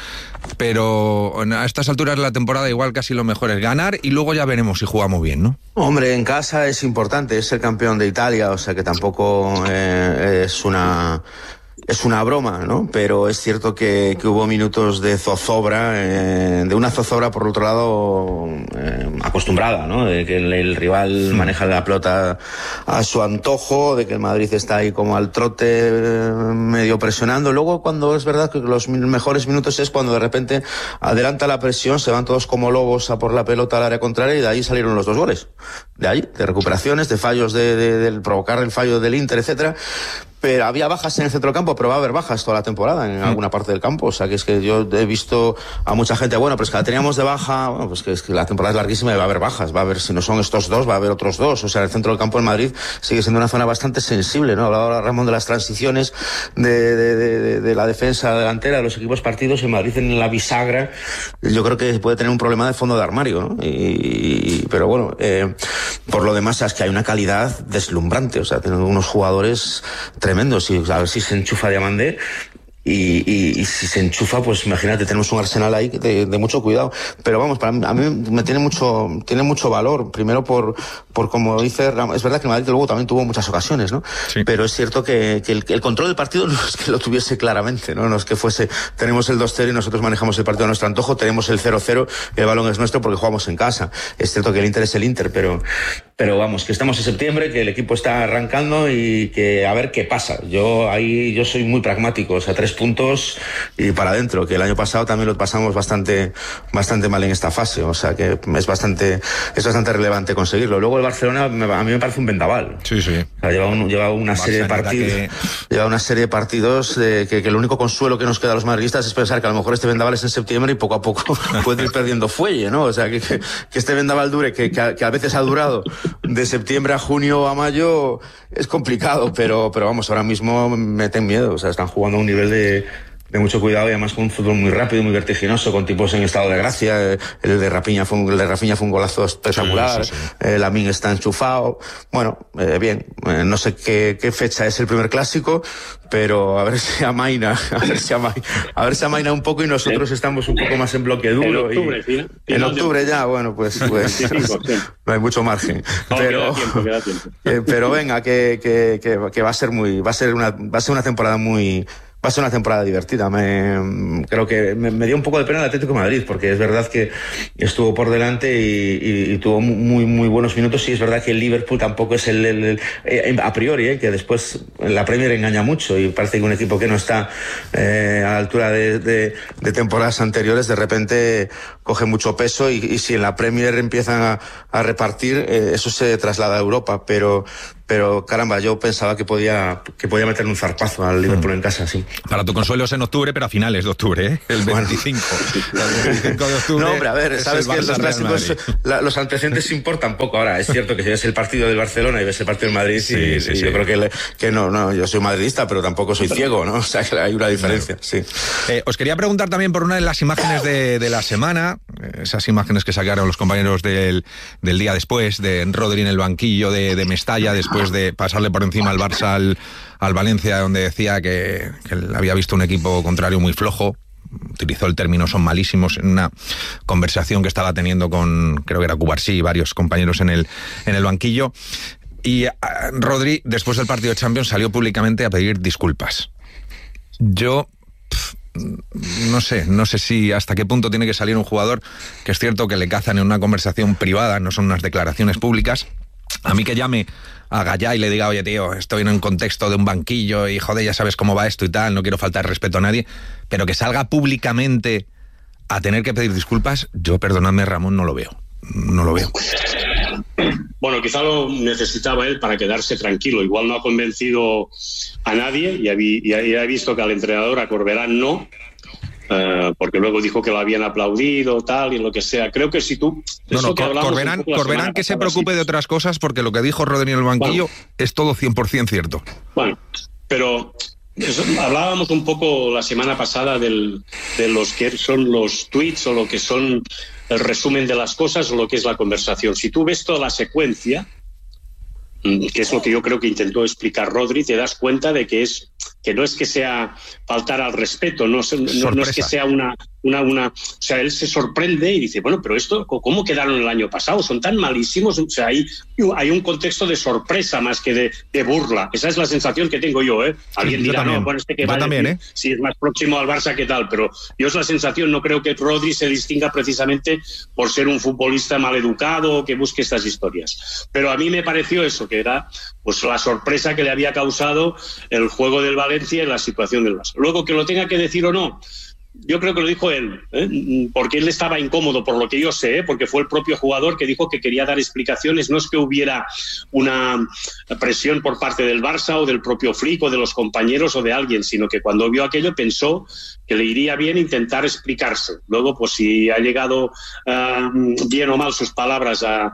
pero a estas alturas de la temporada igual casi lo mejor es ganar y luego ya veremos si jugamos bien, ¿no? Hombre, en casa es importante, es el campeón de Italia, o sea que tampoco eh, es una es una broma, ¿no? Pero es cierto que, que hubo minutos de zozobra, eh, de una zozobra por otro lado eh, acostumbrada, ¿no? De que el, el rival sí. maneja la pelota a su antojo, de que el Madrid está ahí como al trote eh, medio presionando. Luego cuando es verdad que los mejores minutos es cuando de repente adelanta la presión, se van todos como lobos a por la pelota al área contraria y de ahí salieron los dos goles. De ahí, de recuperaciones, de fallos de, de, de provocar el fallo del Inter, etcétera. pero había bajas en el centro del campo, pero va a haber bajas toda la temporada en alguna parte del campo, o sea que es que yo he visto a mucha gente, bueno, pero es que la teníamos de baja, bueno, pues que es que la temporada es larguísima y va a haber bajas, va a haber, si no son estos dos, va a haber otros dos, o sea, el centro del campo en Madrid sigue siendo una zona bastante sensible, ¿no? Hablaba Ramón de las transiciones de, de, de, de la defensa delantera de los equipos partidos, en Madrid en la bisagra, yo creo que puede tener un problema de fondo de armario, ¿no? Y, pero bueno, eh, por lo demás es que hay una calidad deslumbrante, o sea, tenemos unos jugadores tremendos, y a ver si se enchufa Diamandé. Y, y, y si se enchufa, pues imagínate, tenemos un arsenal ahí de, de mucho cuidado. Pero vamos, para mí, a mí me tiene mucho, tiene mucho valor. Primero por, por como dice Ramón, es verdad que el Madrid luego también tuvo muchas ocasiones, ¿no? Sí. Pero es cierto que, que el, el control del partido no es que lo tuviese claramente, ¿no? No es que fuese, tenemos el dos cero y nosotros manejamos el partido a nuestro antojo, tenemos el cero cero y el balón es nuestro porque jugamos en casa. Es cierto que el Inter es el Inter, pero, pero vamos, que estamos en septiembre, que el equipo está arrancando y que a ver qué pasa. Yo ahí, yo soy muy pragmático, o sea, tres puntos y para adentro, que el año pasado también lo pasamos bastante bastante mal en esta fase, o sea que es bastante es bastante relevante conseguirlo. Luego el Barcelona a mí me parece un vendaval. Sí, sí. O sea, lleva, un, lleva una Barça serie de partidos que... lleva una serie de partidos de que, que el único consuelo que nos queda a los madridistas es pensar que a lo mejor este vendaval es en septiembre y poco a poco puede ir perdiendo fuelle, ¿no? O sea que, que, que este vendaval dure, que, que, a, que a veces ha durado de septiembre a junio o a mayo, es complicado, pero, pero vamos, ahora mismo meten miedo, o sea, están jugando a un nivel de de mucho cuidado y además con un fútbol muy rápido, muy vertiginoso, con tipos en estado de gracia. El de Rafinha fue un, el de Rafinha fue un golazo espectacular. Sí, sí, sí. Eh, Lamine está enchufado. Bueno, eh, bien, eh, no sé qué, qué fecha es el primer clásico, pero a ver si amaina, a ver si amaina, a ver si amaina un poco y nosotros sí. estamos un poco más en bloque duro. En octubre, y, ¿sí? En octubre ya, bueno, pues, pues sí. no hay mucho margen. No, pero, queda tiempo, queda tiempo. Eh, pero venga, que, que, que, que va a ser muy, va a ser una, va a ser una temporada muy, Va a ser una temporada divertida. Me, creo que me, me dio un poco de pena el Atlético de Madrid, porque es verdad que estuvo por delante y, y, y tuvo muy muy buenos minutos. Y es verdad que el Liverpool tampoco es el, el, el eh, a priori, eh, que después la Premier engaña mucho y parece que un equipo que no está eh, a la altura de, de, de temporadas anteriores de repente coge mucho peso y, y si en la Premier empiezan a, a repartir, eh, eso se traslada a Europa, pero pero caramba, yo pensaba que podía que podía meterle un zarpazo al Liverpool mm. en casa, sí. Para tu consuelo es en octubre, pero a finales de octubre, ¿eh? El veinticinco. Bueno. El veinticinco de octubre. No, hombre, a ver, sabes que los clásicos, la, los antecedentes importan poco. Ahora, es cierto que si ves el partido del Barcelona y ves el partido del Madrid, sí, y, sí, y sí. yo creo que, le, que no, no, yo soy madridista, pero tampoco soy ciego, ¿no? O sea, que hay una diferencia, sí. Eh, os quería preguntar también por una de las imágenes de, de la semana, esas imágenes que sacaron los compañeros del, del día después, de Rodri en el banquillo de, de Mestalla, después de pasarle por encima al Barça al, al Valencia, donde decía que, que había visto un equipo contrario muy flojo. Utilizó el término son malísimos en una conversación que estaba teniendo con, creo que era Cubarsí y varios compañeros en el, en el banquillo. Y uh, Rodri, después del partido de Champions, salió públicamente a pedir disculpas. Yo... Pff, no sé, no sé si hasta qué punto tiene que salir un jugador, que es cierto que le cazan en una conversación privada, no son unas declaraciones públicas. A mí que llame a Gallá y le diga, oye tío, estoy en un contexto de un banquillo y joder, ya sabes cómo va esto y tal, no quiero faltar respeto a nadie, pero que salga públicamente a tener que pedir disculpas, yo, perdonadme Ramón, no lo veo, no lo veo. Bueno, quizá lo necesitaba él para quedarse tranquilo. Igual no ha convencido a nadie y ha, y ha, y ha visto que al entrenador, a Corberán, no, uh, porque luego dijo que lo habían aplaudido, tal, y lo que sea. Creo que si tú... No, no, que Corberán, Corberán que se preocupe sí. de otras cosas, porque lo que dijo Rodri en el banquillo bueno, es todo cien por ciento cierto. Bueno, pero... Eso, hablábamos un poco la semana pasada del, de los que son los tweets o lo que son el resumen de las cosas o lo que es la conversación. Si tú ves toda la secuencia, que es lo que yo creo que intentó explicar Rodri, te das cuenta de que es que no es que sea faltar al respeto, no, no, no es que sea una, una, una... O sea, él se sorprende y dice, bueno, pero esto, ¿cómo quedaron el año pasado? Son tan malísimos. O sea, hay, hay un contexto de sorpresa más que de, de burla. Esa es la sensación que tengo yo, ¿eh? Alguien sí, dirá, también. no, bueno, este que va también, ¿eh? Si es más próximo al Barça, ¿qué tal? Pero yo es la sensación, no creo que Rodri se distinga precisamente por ser un futbolista maleducado o que busque estas historias. Pero a mí me pareció eso, que era pues la sorpresa que le había causado el juego del Valencia y la situación del Barça. Luego, que lo tenga que decir o no, yo creo que lo dijo él, ¿eh? Porque él estaba incómodo, por lo que yo sé, ¿eh? Porque fue el propio jugador que dijo que quería dar explicaciones. No es que hubiera una presión por parte del Barça o del propio Flick o de los compañeros o de alguien, sino que cuando vio aquello pensó que le iría bien intentar explicarse. Luego, pues si ha llegado uh, bien o mal sus palabras a,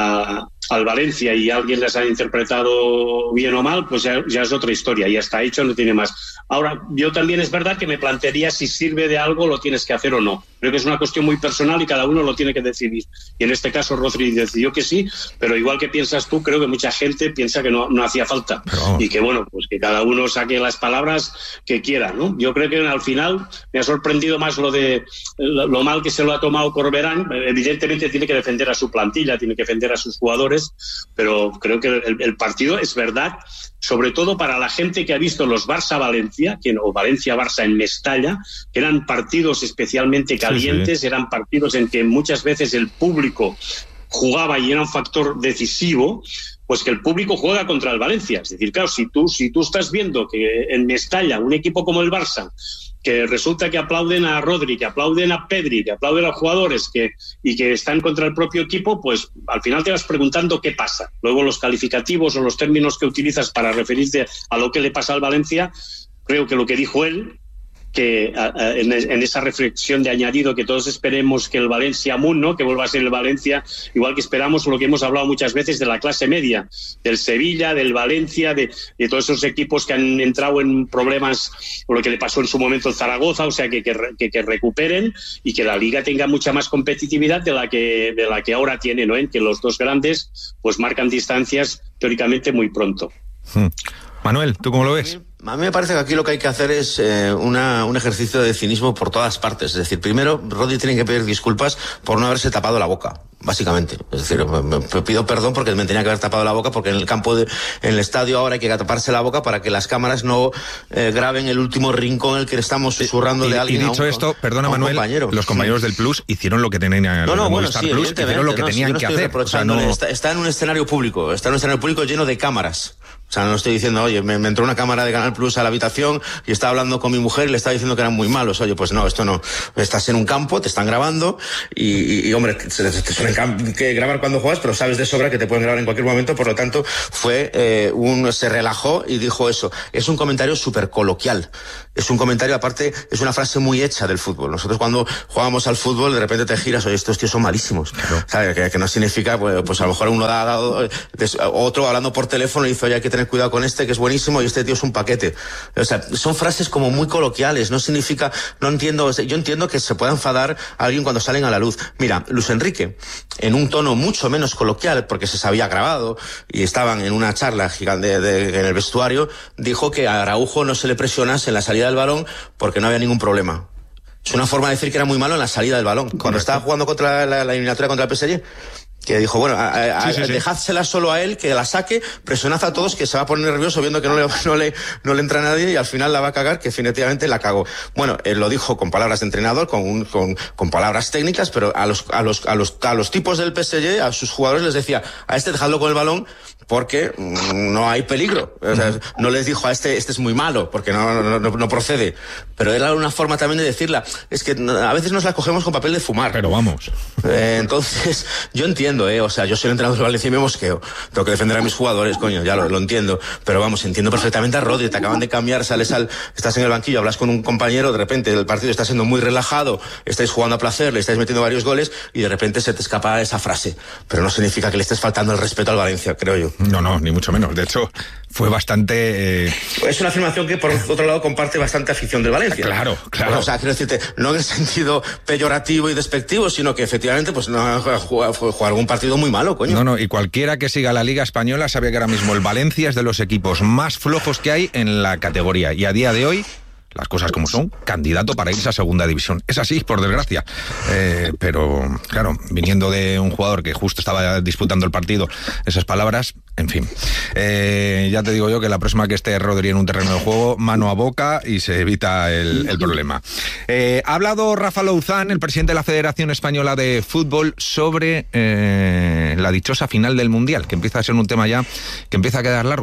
a, al Valencia y alguien las ha interpretado bien o mal, pues ya, ya es otra historia, ya está hecho, no tiene más. Ahora, yo también es verdad que me plantearía si sirve de algo, lo tienes que hacer o no. Creo que es una cuestión muy personal y cada uno lo tiene que decidir. Y en este caso Rodri decidió que sí, pero igual que piensas tú, creo que mucha gente piensa que no, no hacía falta. Pero... Y que bueno, pues que cada uno saque las palabras que quiera, ¿no? Yo creo que al final me ha sorprendido más lo de lo, lo mal que se lo ha tomado Corberán. Evidentemente tiene que defender a su plantilla, tiene que defender a sus jugadores, pero creo que el, el partido es verdad, sobre todo para la gente que ha visto los Barça-Valencia, o Valencia-Barça en Mestalla, que eran partidos especialmente calientes, sí, sí. Eran partidos en que muchas veces el público jugaba y era un factor decisivo, pues que el público juega contra el Valencia. Es decir, claro, si tú, si tú estás viendo que en Mestalla un equipo como el Barça, que resulta que aplauden a Rodri, que aplauden a Pedri, que aplauden a los jugadores que, y que están contra el propio equipo, pues al final te vas preguntando qué pasa. Luego los calificativos o los términos que utilizas para referirte a lo que le pasa al Valencia, creo que lo que dijo él, que a, a, en, en esa reflexión de añadido que todos esperemos que el Valencia Moon, ¿no? Que vuelva a ser el Valencia, igual que esperamos lo que hemos hablado muchas veces de la clase media, del Sevilla, del Valencia, de, de todos esos equipos que han entrado en problemas, o lo que le pasó en su momento el Zaragoza, o sea, que, que, que, que recuperen y que la Liga tenga mucha más competitividad de la que, de la que ahora tiene, ¿no? En que los dos grandes pues marcan distancias teóricamente muy pronto. Hmm. Manuel, ¿tú cómo lo ves? A mí me parece que aquí lo que hay que hacer es eh, una, un ejercicio de cinismo por todas partes. Es decir, primero, Rodri tiene que pedir disculpas por no haberse tapado la boca, básicamente. Es decir, me, me pido perdón porque me tenía que haber tapado la boca, porque en el campo, de, en el estadio ahora hay que taparse la boca para que las cámaras no eh, graben el último rincón en el que estamos susurrando y, de alguien. Y dicho un, esto, perdona Manuel, compañero. Los compañeros sí. del Plus hicieron lo que tenían, no, no, bueno, Movistar sí, Plus, hicieron lo que no, tenían sí, no que hacer. O sea, no... está, está en un escenario público, está en un escenario público lleno de cámaras. O sea, no estoy diciendo, oye, me, me entró una cámara de Canal Plus a la habitación y estaba hablando con mi mujer y le estaba diciendo que eran muy malos. Oye, pues no, esto no. Estás en un campo, te están grabando y, y, y hombre, te, te suelen que grabar cuando juegas, pero sabes de sobra que te pueden grabar en cualquier momento. Por lo tanto, fue eh, un se relajó y dijo eso. Es un comentario súper coloquial. Es un comentario, aparte, es una frase muy hecha del fútbol. Nosotros cuando jugábamos al fútbol, de repente te giras, oye, estos tíos son malísimos. Claro. ¿Sabes? Que, que no significa, pues, pues a lo mejor uno ha dado, otro hablando por teléfono y dice, oye, hay que tener cuidado con este, que es buenísimo, y este tío es un paquete. O sea, son frases como muy coloquiales, no significa, no entiendo, yo entiendo que se pueda enfadar a alguien cuando salen a la luz. Mira, Luis Enrique, en un tono mucho menos coloquial, porque se había grabado y estaban en una charla gigante de, de, en el vestuario, dijo que a Araujo no se le presionase en la salida del balón porque no había ningún problema. Es una forma de decir que era muy malo en la salida del balón. Cuando Correcto. Estaba jugando contra la, la eliminatoria contra el P S G, que dijo, bueno, a, a, sí, sí, sí. dejádsela solo a él, que la saque, presionad a todos, que se va a poner nervioso viendo que no le, no le, no le entra nadie y al final la va a cagar, que definitivamente la cagó. Bueno, él lo dijo con palabras de entrenador, con, un, con, con palabras técnicas, pero a los, a los, a los, a los tipos del P S G, a sus jugadores les decía, a este dejadlo con el balón porque no hay peligro. O sea, no les dijo a este, este es muy malo, porque no, no, no, no procede. Pero era una forma también de decirla. Es que a veces nos la cogemos con papel de fumar. Pero vamos. Eh, entonces, yo entiendo, eh, o sea, yo soy el entrenador de Valencia y me mosqueo. Tengo que defender a mis jugadores, coño, ya lo, lo entiendo. Pero vamos, entiendo perfectamente a Rodri, te acaban de cambiar, sales al, estás en el banquillo, hablas con un compañero, de repente el partido está siendo muy relajado, estáis jugando a placer, le estáis metiendo varios goles y de repente se te escapa esa frase. Pero no significa que le estés faltando el respeto al Valencia, creo yo. No, no, ni mucho menos. De hecho, fue bastante... Eh... Es una afirmación que, por otro lado, comparte bastante afición del Valencia. Claro, claro. O sea, quiero decirte, no en el sentido peyorativo y despectivo, sino que efectivamente, pues no jugar algún partido muy malo, coño. No, no, y cualquiera que siga la Liga Española sabe que ahora mismo el Valencia es de los equipos más flojos que hay en la categoría. Y a día de hoy, las cosas como son, candidato para irse a segunda división. Es así, por desgracia. Eh, pero, claro, viniendo de un jugador que justo estaba disputando el partido, esas palabras, en fin. Eh, ya te digo yo que la próxima que esté Rodri en un terreno de juego, mano a boca y se evita el, el problema. Eh, ha hablado Rafa Louzán, el presidente de la Federación Española de Fútbol, sobre eh, la dichosa final del Mundial, que empieza a ser un tema ya que empieza a quedar largo.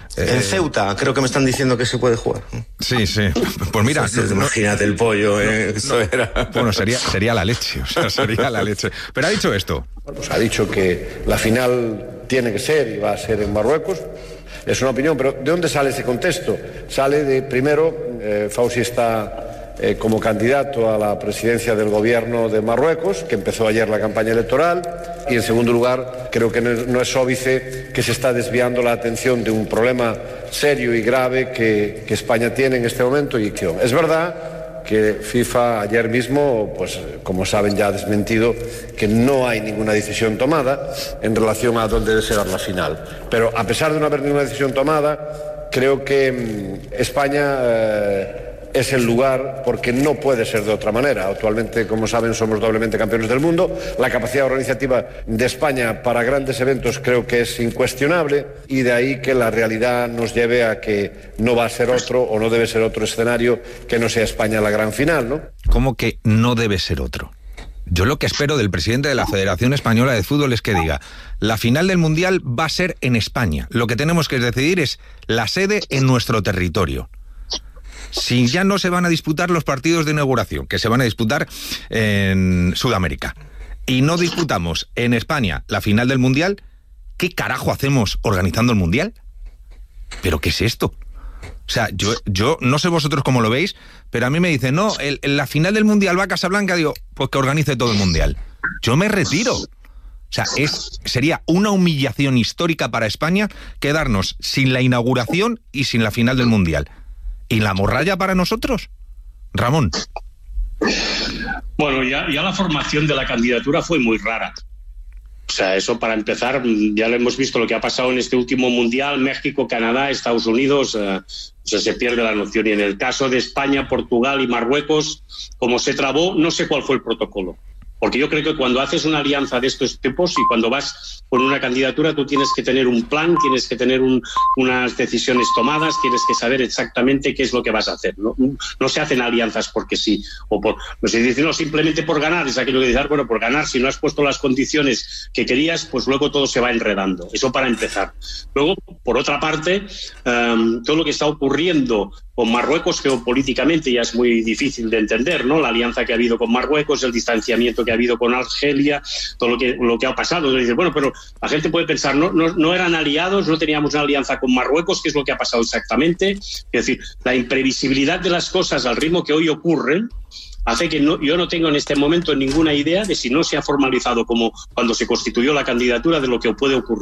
En Ceuta, creo que me están diciendo que se puede jugar. Sí, sí. Pues mira, no, imagínate el pollo, ¿eh? No, Eso era. Bueno, sería, sería la leche, o sea, sería la leche. Pero ha dicho esto. Pues ha dicho que la final tiene que ser y va a ser en Marruecos. Es una opinión, pero ¿de dónde sale ese contexto? Sale de, primero, eh, Fauci está eh, como candidato a la presidencia del gobierno de Marruecos, que empezó ayer la campaña electoral, y en segundo lugar, creo que no es óbice que se está desviando la atención de un problema serio y grave que, que España tiene en este momento. Y que es verdad que FIFA ayer mismo, pues como saben, ya ha desmentido que no hay ninguna decisión tomada en relación a dónde debe ser la final. Pero a pesar de no haber ninguna decisión tomada, creo que mmm, España eh, es el lugar, porque no puede ser de otra manera. Actualmente, como saben, somos doblemente campeones del mundo. La capacidad organizativa de España para grandes eventos creo que es incuestionable, y de ahí que la realidad nos lleve a que no va a ser otro o no debe ser otro escenario que no sea España la gran final, ¿no? ¿Cómo que no debe ser otro? Yo lo que espero del presidente de la Federación Española de Fútbol es que diga: la final del Mundial va a ser en España. Lo que tenemos que decidir es la sede en nuestro territorio. Si ya no se van a disputar los partidos de inauguración, que se van a disputar en Sudamérica, y no disputamos en España la final del Mundial, ¿qué carajo hacemos organizando el Mundial? ¿Pero qué es esto? O sea, yo, yo no sé vosotros cómo lo veis, pero a mí me dicen, no, el, el, la final del Mundial va a Casablanca, digo, pues que organice todo el Mundial. Yo me retiro. O sea, es, sería una humillación histórica para España quedarnos sin la inauguración y sin la final del Mundial. ¿Y la morralla para nosotros? Ramón. Bueno, ya, ya la formación de la candidatura fue muy rara. O sea, eso para empezar, ya lo hemos visto lo que ha pasado en este último Mundial, México, Canadá, Estados Unidos, eh, o sea, se pierde la noción. Y en el caso de España, Portugal y Marruecos, como se trabó, no sé cuál fue el protocolo. Porque yo creo que cuando haces una alianza de estos tipos y cuando vas con una candidatura, tú tienes que tener un plan, tienes que tener un, unas decisiones tomadas, tienes que saber exactamente qué es lo que vas a hacer. No, no se hacen alianzas porque sí, o por, no se dice, no, simplemente por ganar. Es aquello que dices, bueno, por ganar, si no has puesto las condiciones que querías, pues luego todo se va enredando. Eso para empezar. Luego, por otra parte, um, todo lo que está ocurriendo con Marruecos geopolíticamente ya es muy difícil de entender, ¿no? La alianza que ha habido con Marruecos, el distanciamiento que ha habido con Argelia, todo lo que, lo que ha pasado. Dice, bueno, pero la gente puede pensar, ¿no? No, no eran aliados, no teníamos una alianza con Marruecos, ¿qué es lo que ha pasado exactamente? Es decir, la imprevisibilidad de las cosas al ritmo que hoy ocurren hace que no, yo no tengo en este momento ninguna idea de si no se ha formalizado como cuando se constituyó la candidatura de lo que puede ocurrir.